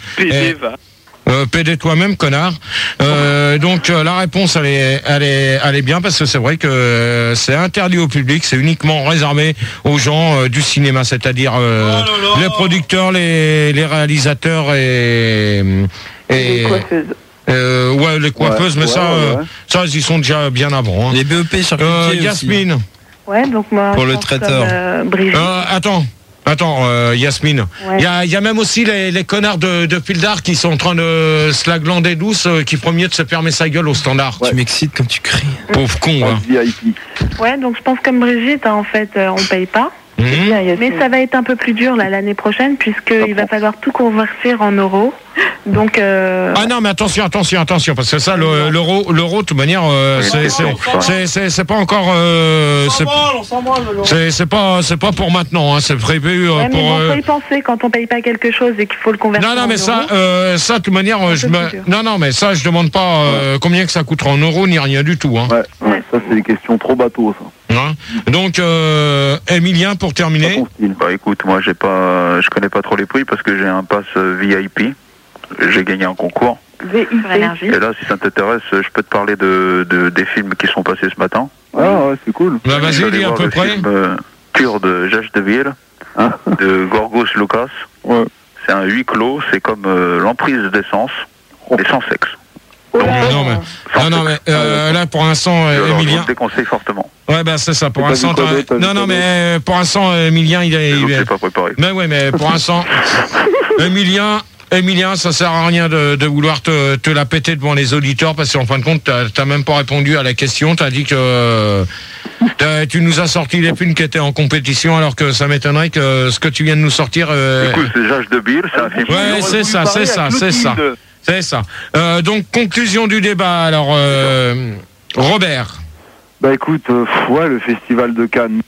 PD toi-même, connard. Donc la réponse, elle est bien parce que c'est vrai que c'est interdit au public, c'est uniquement réservé aux gens du cinéma, c'est-à-dire les producteurs, les réalisateurs et les coiffeuses. Les coiffeuses, mais ça, ils y sont déjà bien avant. Hein. Les BEP charcutiers Yasmine. aussi. Ouais, donc moi. Pour le traiteur. Attends, Yasmine. Il y a même aussi les connards de Pildar qui sont en train de se la glander douce, qui feront mieux de se fermer sa gueule au standard. Tu m'excites comme tu cries. Pauvre con, hein. Ouais, donc je pense comme Brigitte, en fait, on paye pas. Mais ça va être un peu plus dur l'année prochaine puisqu'il va falloir tout convertir en euros. Donc Ah non, mais attention, parce que ça, l'euro, de toute manière, c'est pas encore. On s'en branle, l'euro. C'est pas pour maintenant, hein, c'est prévu mais pour. on peut y penser quand on paye pas quelque chose et qu'il faut le convertir. Non, mais en euros. Ça, de toute manière, non, mais ça, je demande pas combien que ça coûtera en euros ni rien du tout. Hein. Ouais, ça c'est des questions trop bateaux, ça. Hein. Donc, Emilien, pour terminer. Bah écoute, moi je connais pas trop les prix parce que j'ai un pass VIP. J'ai gagné un concours. VIP. Et là, si ça t'intéresse, je peux te parler des films qui sont passés ce matin. Ah ouais, c'est cool. Bah vas-y, dis à peu près. Film Kurde de Jacques Deville, de Gorgos Lucas. Ouais. C'est un huis clos, c'est comme l'emprise d'essence, mais sans sexe. Donc, non mais là pour l'instant, Emilien. Je te déconseille fortement. Ouais, bah c'est ça. Pour l'instant, mais pour l'instant, Emilien, il est pas préparé. Mais pour l'instant, Emilien, ça sert à rien de vouloir te la péter devant les auditeurs parce qu'en fin de compte, t'as même pas répondu à la question. T'as dit que tu nous as sorti les films qui étaient en compétition alors que ça m'étonnerait que ce que tu viens de nous sortir. Écoute, c'est Jacques Deville, c'est un film. Ouais, c'est ça. Donc conclusion du débat. Alors, Robert. Bah écoute, le festival de Cannes.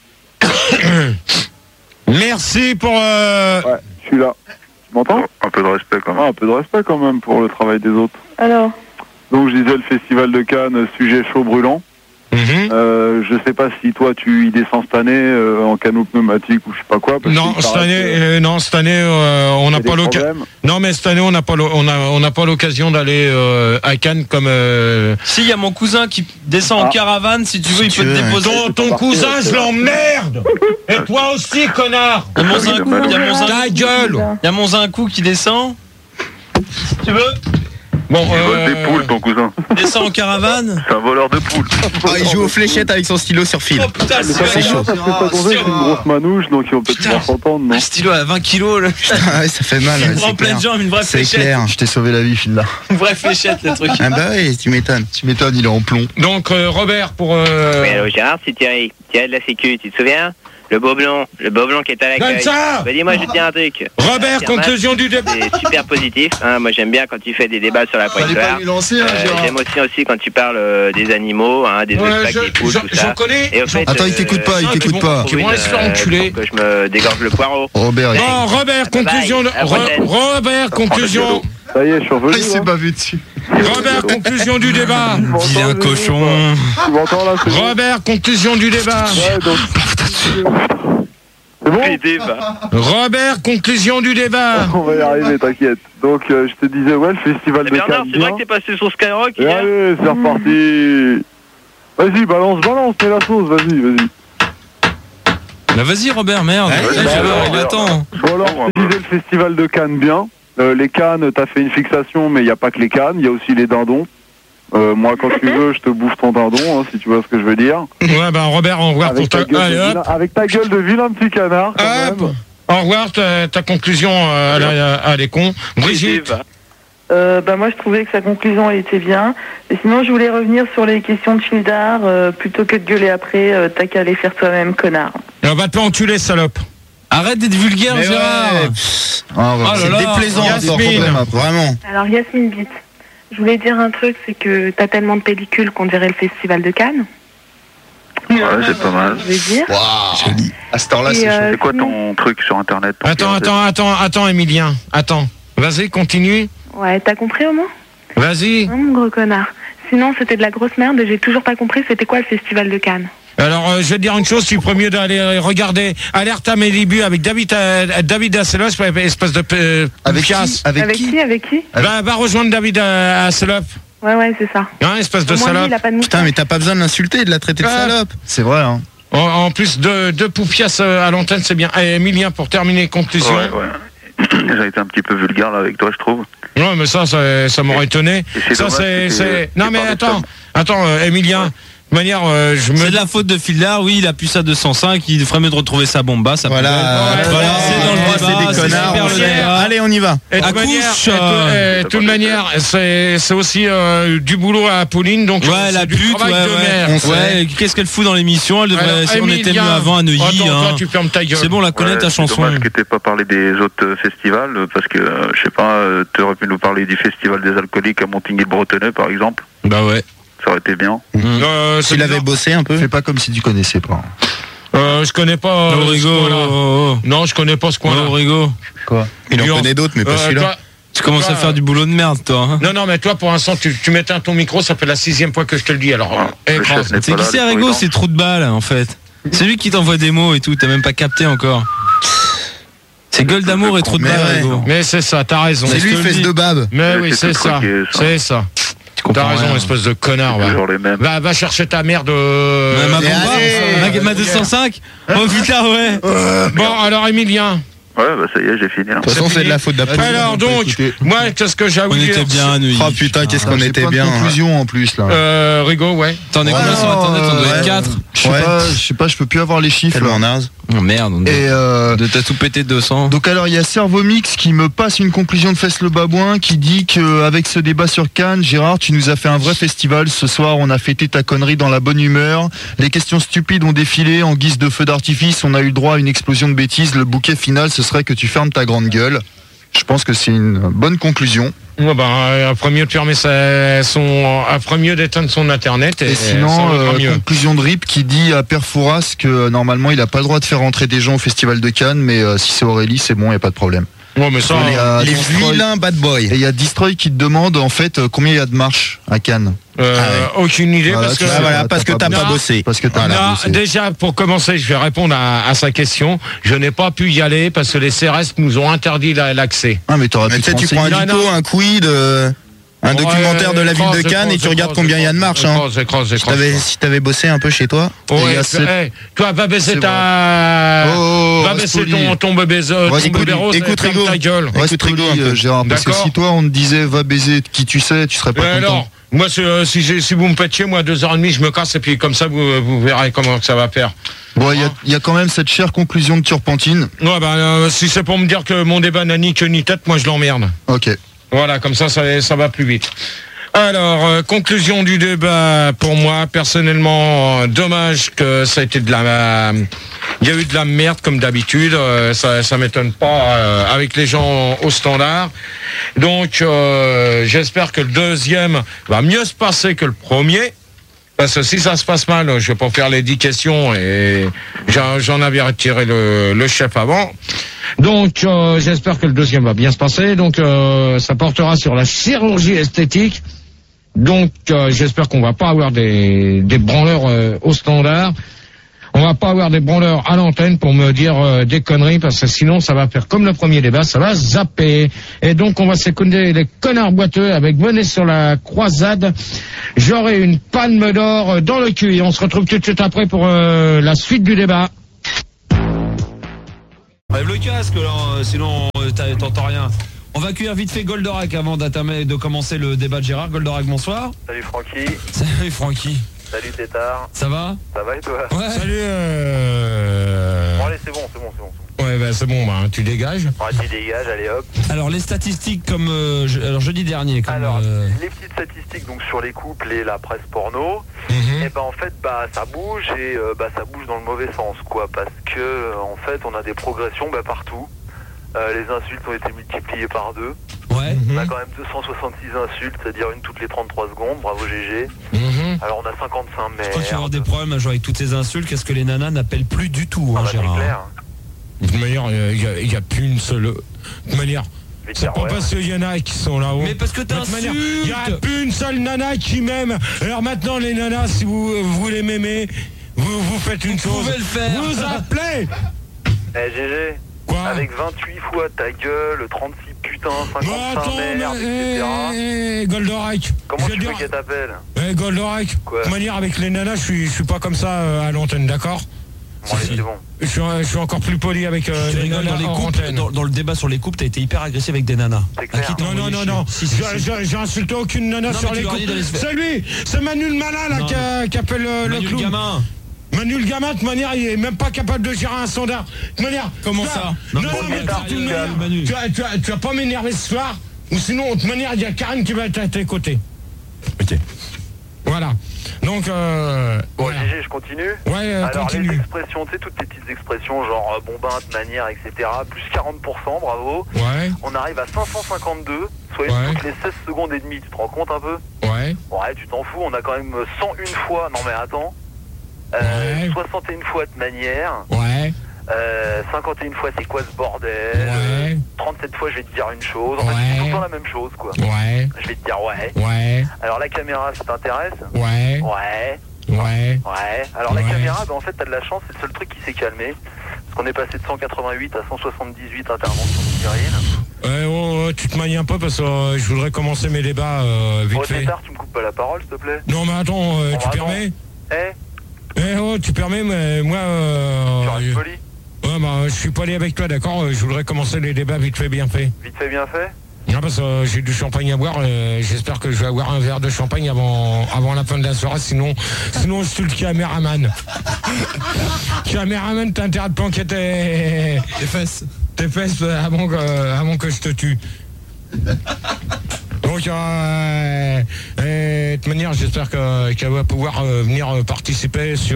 Merci pour. Ouais, je suis là. Tu m'entends ? Un peu de respect quand même. Un peu de respect quand même pour le travail des autres. Alors ? Donc je disais le festival de Cannes, sujet chaud brûlant. Je sais pas si toi tu y descends cette année en canot pneumatique ou je sais pas quoi. Non, cette année on n'a pas l'occasion. Non, mais cette année on n'a pas l'occasion d'aller à Cannes comme. Si, il y a mon cousin qui descend en caravane, si tu veux, il peut te déposer. Ton cousin, je l'emmerde. Et toi aussi, connard. Il y a mon Zincou, ta gueule. Il y a mon Zincou qui descend. Si tu veux. Bon, il vole des poules, ton cousin. Descend en caravane. C'est un voleur de poules. Il joue aux fléchettes avec son stylo sur fil. Oh putain, c'est chaud. C'est une grosse manouche, donc ils vont peut-être pouvoir s'entendre, non ? Un stylo à 20 kilos, là. Putain, ouais, ça fait mal. Une vraie pleine jambe, une vraie fléchette. C'est clair. Je t'ai sauvé la vie, Phil-là. Une vraie fléchette, le truc. Ah bah oui, tu m'étonnes. Il est en plomb. Donc, Robert, pour. Oui, alors Gérard, c'est Thierry. Thierry de la Sécu, tu te souviens ? Le beau blond qui est à l'accueil. Bah, dis-moi, je vais te dire un truc. Robert, conclusion du débat. C'est super positif. Hein. Moi, j'aime bien quand tu fais des débats sur la préhistoire. J'aime aussi quand tu parles des animaux, hein, des obstacles, des poules, tout ça. Attends, il t'écoute pas, il t'écoute pas. Ils vont aller se faire enculer. Que je me dégorge le poireau. Robert, non, Robert, conclusion. Robert, conclusion. Ça y est, je suis revenu. Il s'est bavé dessus. Robert, conclusion du débat. Il est un cochon. Tu m'entends là? Robert, conclusion du débat. Ouais, donc... C'est bon? Robert, conclusion du débat. On va y arriver, t'inquiète. Donc, je te disais, ouais, le festival de Cannes. Bernard, c'est vrai que t'es passé sur Skyrock hier? Allez, c'est reparti. Vas-y, balance, mets la sauce, vas-y. Bah vas-y Robert, merde. Il attend. Bon alors, je te disais le festival de Cannes, bien. Les cannes, t'as fait une fixation, mais il n'y a pas que les cannes, il y a aussi les dindons. Moi, quand tu veux, je te bouffe ton dindon, hein, si tu vois ce que je veux dire. Ouais, bah Robert, au revoir pour ta... Avec ta gueule de vilain petit canard, quand même. Au revoir, ta conclusion à les cons. Brigitte. Bah moi, je trouvais que sa conclusion, elle était bien. Et sinon, je voulais revenir sur les questions de Childar. Plutôt que de gueuler après, t'as qu'à aller faire toi-même, connard. Et on va te enculer, salope. Arrête d'être vulgaire, mais Gérard. C'est déplaisant, vraiment. Alors Yasmine Bit, je voulais dire un truc, c'est que t'as tellement de pellicules qu'on dirait le festival de Cannes. Ouais, c'est pas mal. Je vais dire. Joli. À cette heure-là, c'est quoi ton truc sur internet? Attends, Emilien. Attends. Vas-y, continue. Ouais, t'as compris au moins? Vas-y. Non, mon gros connard. Sinon, c'était de la grosse merde et j'ai toujours pas compris c'était quoi le festival de Cannes. Alors, je vais te dire une chose, tu ferais mieux d'aller regarder Alerte à mes débuts avec David Hasselhoff, espèce de avec qui? Va rejoindre David Hasselhoff. Ouais, c'est ça. Hein, espèce de salope. Putain, mais t'as pas besoin de l'insulter, de la traiter de salope. C'est vrai, hein. En plus de poufias à l'antenne, c'est bien. Et Emilien, pour terminer, conclusion. Ouais. J'ai été un petit peu vulgaire là avec toi, je trouve. Ouais, mais ça m'aurait étonné. Ça, c'est... Non, mais attends, Emilien. De manière, c'est de la faute de Fildar, oui, il a pu ça 205, il ferait mieux de retrouver sa bomba, ça voilà, c'est dans le débat, c'est des connards. Allez, on y va. Et de toute manière, c'est aussi du boulot à Apolline, donc ouais, la pute, ouais, qu'est-ce qu'elle fout dans l'émission? Elle devrait, si on était mieux avant à Neuilly, toi, tu fermes ta gueule. C'est bon, la connaît ta chanson. C'est dommage que t'aies pas parlé des autres festivals, parce que, je sais pas, t'aurais pu nous parler du festival des alcooliques à Montigny-le-Bretonneux, par exemple. Bah ouais. Ça aurait été bien. S'il avait bossé un peu. Fais pas comme si tu connaissais pas. Je connais pas ce coin-là. Non, je connais pas ce coin-là. Rigo. Quoi? Il en connaît d'autres, mais pas celui-là. Tu commences à faire du boulot de merde, toi. Hein. Non, mais toi, pour l'instant, tu m'éteins ton micro, ça fait la 6e fois que je te le dis. Alors, c'est qui c'est, Rigo? C'est Trou de Balle, en fait. C'est lui qui t'envoie des mots et tout, t'as même pas capté encore. C'est Gueule d'amour et Trou de Balle, Rigo. Mais c'est ça, t'as raison. C'est lui, fesse de bab. Mais oui, c'est ça. C'est ça. T'as raison, espèce de connard. Va chercher ta merde. Ma 205. Oh putain, ouais. Bon, alors Emilien. Ouais, bah ça y est, j'ai fini. De toute façon, c'est de la faute d'Apolline. Alors donc, moi, qu'est-ce que j'ai à vous dire? On était bien à Neuilly. Oh putain, qu'est-ce qu'on était bien. Conclusion en plus là. Rigo, ouais. T'en es combien sur internet? On doit être 4. Je sais pas, je peux plus avoir les chiffres. Tellement naze. Oh merde, et t'as tout pété de 200. Donc alors il y a Servomix qui me passe une conclusion de Fesse le Babouin qui dit qu'avec ce débat sur Cannes, Gérard, tu nous as fait un vrai festival. Ce soir, on a fêté ta connerie dans la bonne humeur. Les questions stupides ont défilé en guise de feu d'artifice. On a eu le droit à une explosion de bêtises. Le bouquet final, ce serait que tu fermes ta grande gueule. Je pense que c'est une bonne conclusion. Ouais, après mieux de fermer après mieux d'éteindre son internet. Et sinon, conclusion de RIP qui dit à Père Fouras que normalement il a pas le droit de faire rentrer des gens au festival de Cannes, mais si c'est Aurélie, c'est bon, il n'y a pas de problème. Ouais, mais ça, les vilains bad boys. Et il y a Destroy qui te demande en fait combien il y a de marches à Cannes. Aucune idée parce que t'as pas bossé. Parce que bossé. Déjà, pour commencer, je vais répondre à sa question. Je n'ai pas pu y aller parce que les CRS nous ont interdit l'accès. Ah, mais t'aurais pu tu prends un dico, un quid, un documentaire de la ville de Cannes et tu regardes combien il y a de marches. Si t'avais bossé un peu chez toi. Toi, va baisser va baisser ton bébéro. Écoute Rigo. Écoute Rigo, Gérard. Parce que si toi, on te disait va baiser qui tu sais, tu serais pas content. Alors, moi, si vous me faites chier, moi, à 2h30, je me casse et puis comme ça, vous verrez comment ça va faire. Bon, il y a quand même cette chère conclusion de Turpentine. Ouais, si c'est pour me dire que mon débat n'a ni queue ni tête, moi, je l'emmerde. Ok. Voilà, comme ça va plus vite. Alors, conclusion du débat, pour moi, personnellement, dommage que ça a été il y a eu de la merde comme d'habitude, ça m'étonne pas avec les gens au standard. Donc, j'espère que le deuxième va mieux se passer que le premier. Parce que si ça se passe mal, je vais pas faire les 10 questions et j'en avais retiré le chef avant. Donc, j'espère que le deuxième va bien se passer. Donc, ça portera sur la chirurgie esthétique. Donc, j'espère qu'on va pas avoir des branleurs au standard. On va pas avoir des branleurs à l'antenne pour me dire des conneries, parce que sinon, ça va faire comme le premier débat, ça va zapper. Et donc, on va s'écouter les connards boiteux avec Venez sur la croisade. J'aurai une palme d'or dans le cul. Et on se retrouve tout de suite après pour la suite du débat. Enlève le casque, là, sinon t'entends rien. On va accueillir vite fait Goldorak avant de commencer le débat de Gérard. Goldorak, bonsoir. Salut Francky. Salut Francky. Salut Tétard. Ça va? Ça va et toi? Ouais. Salut Bon allez, c'est bon. Ouais, bah c'est bon, bah tu dégages. Ouais, tu dégages, allez hop. Alors les statistiques comme jeudi dernier. Comme, les petites statistiques donc sur les couples et la presse porno. Et ben en fait ça bouge et ça bouge dans le mauvais sens quoi, parce que en fait on a des progressions partout. Les insultes ont été multipliées par 2. Ouais. On a quand même 266 insultes, c'est-à-dire une toutes les 33 secondes. Bravo GG. Alors on a 55 mais. Je crois qu'il va y avoir des problèmes avec toutes ces insultes. Qu'est-ce que les nanas n'appellent plus du tout, Gérard. C'est clair. De toute manière, il n'y a plus une seule. De toute manière, c'est pas parce qu'il y en a qui sont là-haut. Mais parce que t'insultes. Il n'y a plus une seule nana qui m'aime. Alors maintenant, les nanas, si vous voulez m'aimer, vous faites une chose. Vous pouvez le faire. Vous appelez. GG. Quoi? Avec 28 fois ta gueule, 36 putains, 55 merde, etc. Goldorak. Comment tu veux qu'elle t'appelle? Goldorak. De manière, avec les nanas, je suis pas comme ça à l'antenne, d'accord? Bon, allez, c'est bon. Je suis encore plus poli avec les nanas en antenne. Dans le débat sur les couples, t'as été hyper agressif avec des nanas. C'est clair. Non. J'ai insulté aucune nana sur les couples. C'est Manu le malin là qui appelle le clown. Gamin. Manu le gamin, de toute manière, il est même pas capable de gérer un standard. De toute manière. Comment ça? Non, mais Manu. Tu vas pas m'énerver ce soir, ou sinon, de toute manière, il y a Karen qui va être à tes côtés. Ok. Voilà. Donc, voilà. GG, je continue. Ouais, alors, continue. les expressions, tu sais, toutes les petites expressions, genre bombinte, manière, etc., plus 40%, bravo. Ouais. On arrive à 552, soit toutes les 16 secondes et demie, tu te rends compte un peu? Ouais. Ouais, tu t'en fous, on a quand même 101 fois, non mais attends. 61 fois de manière. Ouais. 51 fois c'est quoi ce bordel? Ouais. 37 fois je vais te dire une chose. En fait, c'est tout le temps la même chose quoi. Ouais. Je vais te dire ouais. Ouais. Alors la caméra, ça t'intéresse? Ouais. Ouais. Ouais. Ouais. Alors la caméra, en fait t'as de la chance, c'est le seul truc qui s'est calmé. Parce qu'on est passé de 188 à 178 interventions de Cyril. Tu te manies un peu parce que je voudrais commencer mes débats vite fait. Tétard, tu me coupes pas la parole s'il te plaît? Non mais attends, tu permets? Tu permets, mais moi... tu restes poli? Ouais, bah, je suis poli avec toi, d'accord? Je voudrais commencer les débats vite fait, bien fait. Vite fait, bien fait? Non, parce que j'ai du champagne à boire, j'espère que je vais avoir un verre de champagne avant la fin de la soirée, sinon je suis le caméraman. Caméraman, t'as intérêt de planquer tes fesses. Tes fesses avant que je te tue. Donc, de toute manière, j'espère qu'elle va pouvoir venir participer sur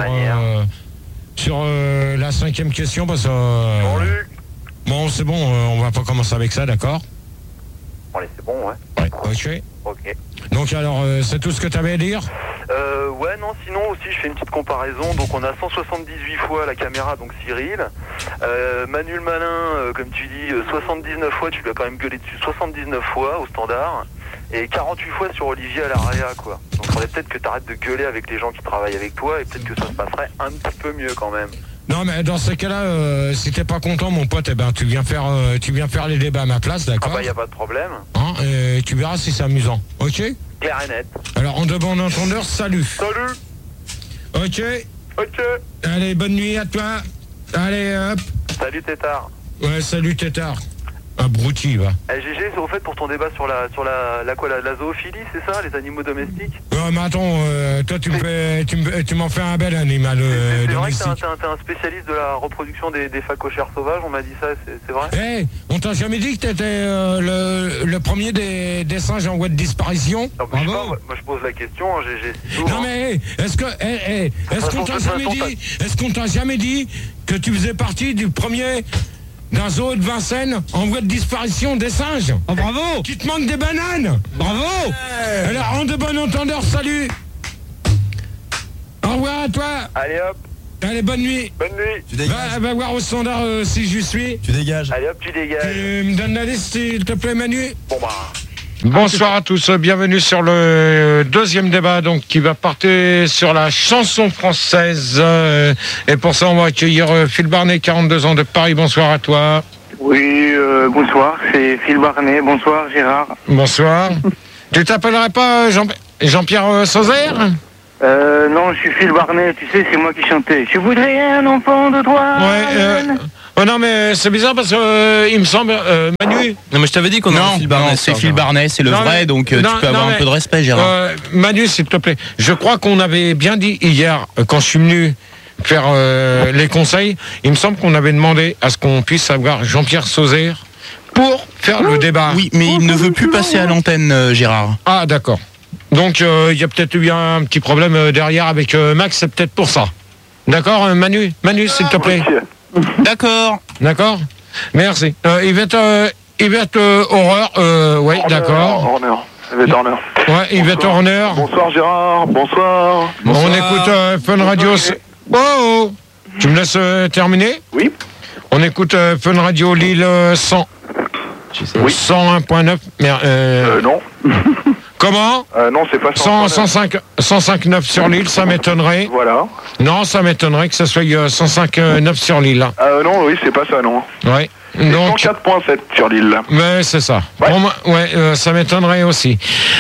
la 5e question, parce que... Jean-Luc. Bon, c'est bon, on va pas commencer avec ça, d'accord? Bon, allez, c'est bon, ouais. Ok. Donc, alors, c'est tout ce que tu avais à dire? Ouais, non, sinon aussi, je fais une petite comparaison. Donc, on a 178 fois la caméra, donc Cyril. Manu le malin, comme tu dis, 79 fois, tu lui as quand même gueulé dessus 79 fois au standard. Et 48 fois sur Olivier à l'AREA, quoi. Donc, il faudrait peut-être que tu arrêtes de gueuler avec les gens qui travaillent avec toi et peut-être que ça se passerait un petit peu mieux quand même. Non, mais dans ces cas-là, si t'es pas content, mon pote, tu viens faire les débats à ma place, d'accord? Ah bah, y a pas de problème. Hein, et tu verras si c'est amusant, ok? Clair et net. Alors, en de bon entendeur, salut. Salut. Ok. Allez, bonne nuit à toi. Allez, hop. Salut, Tétard. Ouais, salut, Tétard. Abruti, va. GG, c'est au fait pour ton débat sur la zoophilie, c'est ça, les animaux domestiques? Mais attends, toi tu m'en fais un bel animal c'est vrai domestique. que t'es un spécialiste de la reproduction des phacochères sauvages, on m'a dit ça, c'est vrai? On t'a jamais dit que t'étais le premier des singes en voie de disparition? Non, moi je pose la question, GG. Non mais est-ce qu'on t'a jamais dit que tu faisais partie du premier d'un zoo de Vincennes en voie de disparition des singes? Oh, bravo! Tu te manques des bananes! Bravo! Alors, en de bon entendeur, salut! Au revoir à toi! Allez hop! Allez, bonne nuit! Bonne nuit! Tu dégages. Va voir au standard si j'y suis. Tu dégages. Allez hop, tu dégages. Tu me donnes la liste, s'il te plaît, Manu? Bon bah... Bonsoir à tous, bienvenue sur le deuxième débat donc qui va porter sur la chanson française. Et pour ça, on va accueillir Phil Barnet, 42 ans de Paris. Bonsoir à toi. Oui, bonsoir, c'est Phil Barnet. Bonsoir, Gérard. Bonsoir. Tu t'appellerais pas Jean-Pierre Sauzère? Non, je suis Phil Barnet, tu sais, c'est moi qui chantais. Je voudrais un enfant de toi. Ouais, oh non, mais c'est bizarre parce que il me semble, Manu. Non, mais je t'avais dit qu'on a Phil Barnet. Non, c'est Phil Barnet, c'est le vrai, donc tu peux avoir un peu de respect, Gérard. Manu, s'il te plaît, je crois qu'on avait bien dit hier, quand je suis venu faire les conseils, il me semble qu'on avait demandé à ce qu'on puisse avoir Jean-Pierre Sauzère pour faire le débat. Oui, mais il ne veut plus passer à l'antenne, Gérard. Ah, d'accord. Donc, il y a peut-être eu un petit problème derrière avec Max, c'est peut-être pour ça. D'accord, Manu, s'il te plaît. D'accord. D'accord. Merci. Yvette Horreur, ouais, d'accord. Horner. Yvette Horner. Ouais, Yvette Horner. Bonsoir Gérard, bonsoir. On écoute Fun Radio. Oh, tu me laisses terminer? Oui. On écoute Fun Radio Lille 100. Oui. 101.9. Non. Comment? Non, c'est pas 105.9 sur Lille, ça m'étonnerait. Voilà. Non, ça m'étonnerait que ce soit 105.9 sur Lille. Non, oui, c'est pas ça, non. Ouais. Donc 104.7 sur l'île. Ouais, c'est ça. Ouais, Ça m'étonnerait aussi.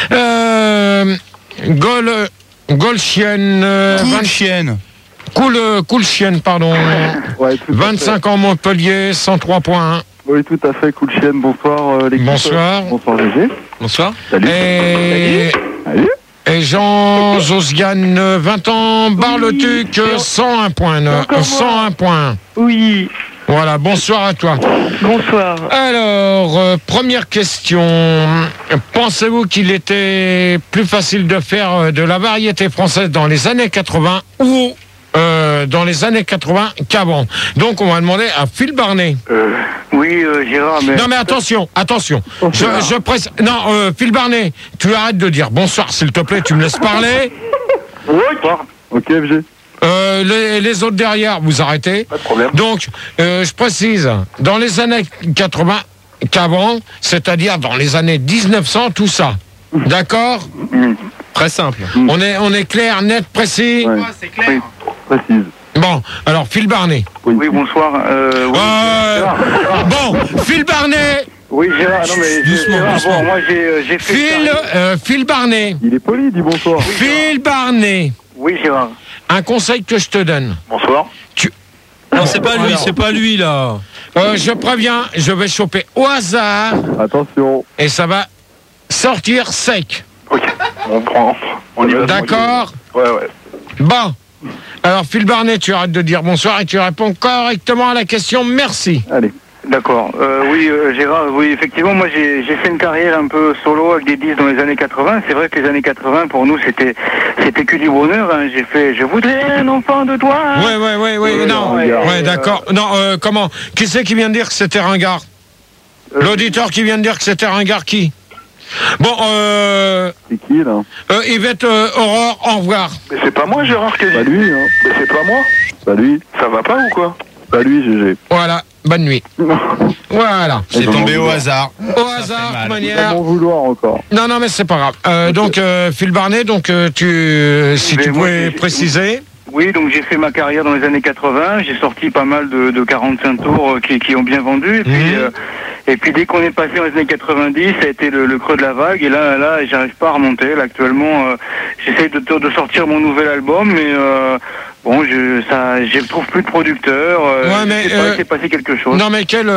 Cool-Chienne, pardon. Ouais, 25 ans Montpellier, 103.1. Oui, tout à fait, cool chienne. Bonsoir l'équipe. Bonsoir. Bonsoir GG. Bonsoir. Salut. Salut. Et Jean Josiane, 20 ans, Bar-le-Duc, 101 points. 101 points. Oui. Voilà, bonsoir à toi. Bonsoir. Alors, première question. Pensez-vous qu'il était plus facile de faire de la variété française dans les années 80 ou dans les années 80 qu'avant? Donc, on va demander à Phil Barnet. Oui, Gérard, mais... Non, mais attention. Je presse... Non, Phil Barnet, tu arrêtes de dire bonsoir, s'il te plaît, tu me laisses parler. Oui. Ok, FG. Les autres derrière, vous arrêtez. Pas de problème. Donc, je précise, dans les années 80 qu'avant, c'est-à-dire dans les années 1900, tout ça. D'accord? Très simple. On est clair, net, précis? Ouais, c'est clair. Oui, précise. Bon, alors, Phil Barnet. Oui, bonsoir. Bon, Phil Barnet. Oui, Gérard, non mais... Doucement. Bon, moi j'ai fait... Phil Barnet. Il est poli, dis bonsoir. Phil Barnet. Oui, Gérard. Un conseil que je te donne. Bonsoir. Non, c'est pas lui, là. Je préviens, je vais choper au hasard. Attention. Et ça va sortir sec. Ok, on prend. On y va. D'accord? Ouais. Bon. Alors, Phil Barnet, tu arrêtes de dire bonsoir et tu réponds correctement à la question. Merci. Allez. D'accord. Oui, Gérard, oui, effectivement, moi j'ai fait une carrière un peu solo avec des disques dans les années 80. C'est vrai que les années 80, pour nous, c'était que du bonheur. Hein. J'ai fait « Je voudrais un enfant de toi ». Ouais, non. Ouais, d'accord. Non, comment? Qui c'est qui vient de dire que c'était ringard? L'auditeur qui vient de dire que c'était ringard, qui? Bon, c'est qui, là? Yvette Aurore, au revoir. Mais c'est pas moi, Gérard, qui a dit. Pas lui, hein. Mais c'est pas moi. Pas lui. Ça va pas ou quoi? Pas lui, GG. Voilà, bonne nuit. Voilà. C'est tombé au hasard. Au hasard, de manière. Pas bon vouloir encore. Non, mais c'est pas grave. Donc, Phil Barnet, donc, si tu pouvais préciser. Oui, donc j'ai fait ma carrière dans les années 80. J'ai sorti pas mal de 45 tours qui ont bien vendu. Et puis dès qu'on est passé dans les années 90, ça a été le creux de la vague. Et là, j'arrive pas à remonter. Là, actuellement, j'essaie de sortir mon nouvel album, mais Bon, je trouve plus de producteurs. mais c'est passé quelque chose. Non, mais quel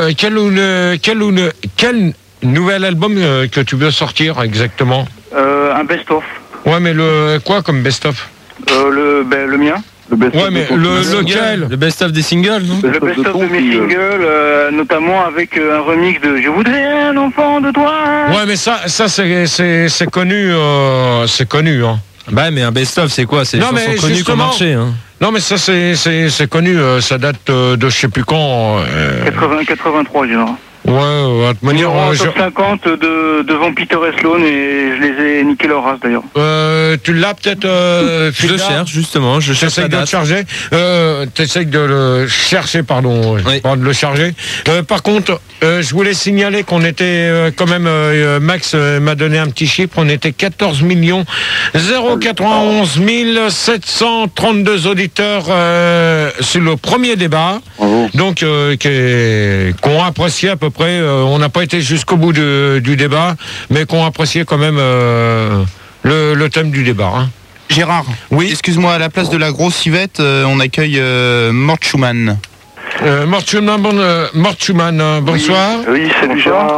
nouvel album que tu veux sortir exactement? Un best-of. Ouais, mais quoi comme best-of? Le mien. Ouais, mais lequel? Le best-of des singles, non? Le best-of de mes singles, notamment avec un remix de Je voudrais un enfant de toi. Ouais, mais ça c'est connu, c'est connu, hein. Bah, mais un best-of, c'est quoi? C'est une chanson connue qui a marché, hein. Non, mais ça c'est connu, ça date de je sais plus quand. 83, Gérard. Ouais, de manière. Top 50 devant Peter et Sloan, et je les ai niqué leur race d'ailleurs. Tu l'as peut-être. Je le cherche justement, je cherche la date. Charger. T'essayes de le chercher, pardon. Oui. De le charger. Par contre, je voulais signaler qu'on était quand même. Max m'a donné un petit chiffre. On était 14 091 732 auditeurs sur le premier débat. Donc, qu'on apprécié à peu près. On n'a pas été jusqu'au bout du débat, mais qu'on appréciait quand même le thème du débat. Hein. Gérard, oui. Excuse-moi, à la place de la grosse Yvette, on accueille Mort Schumann. Mort Schumann, bonsoir. Oui, salut Gérard.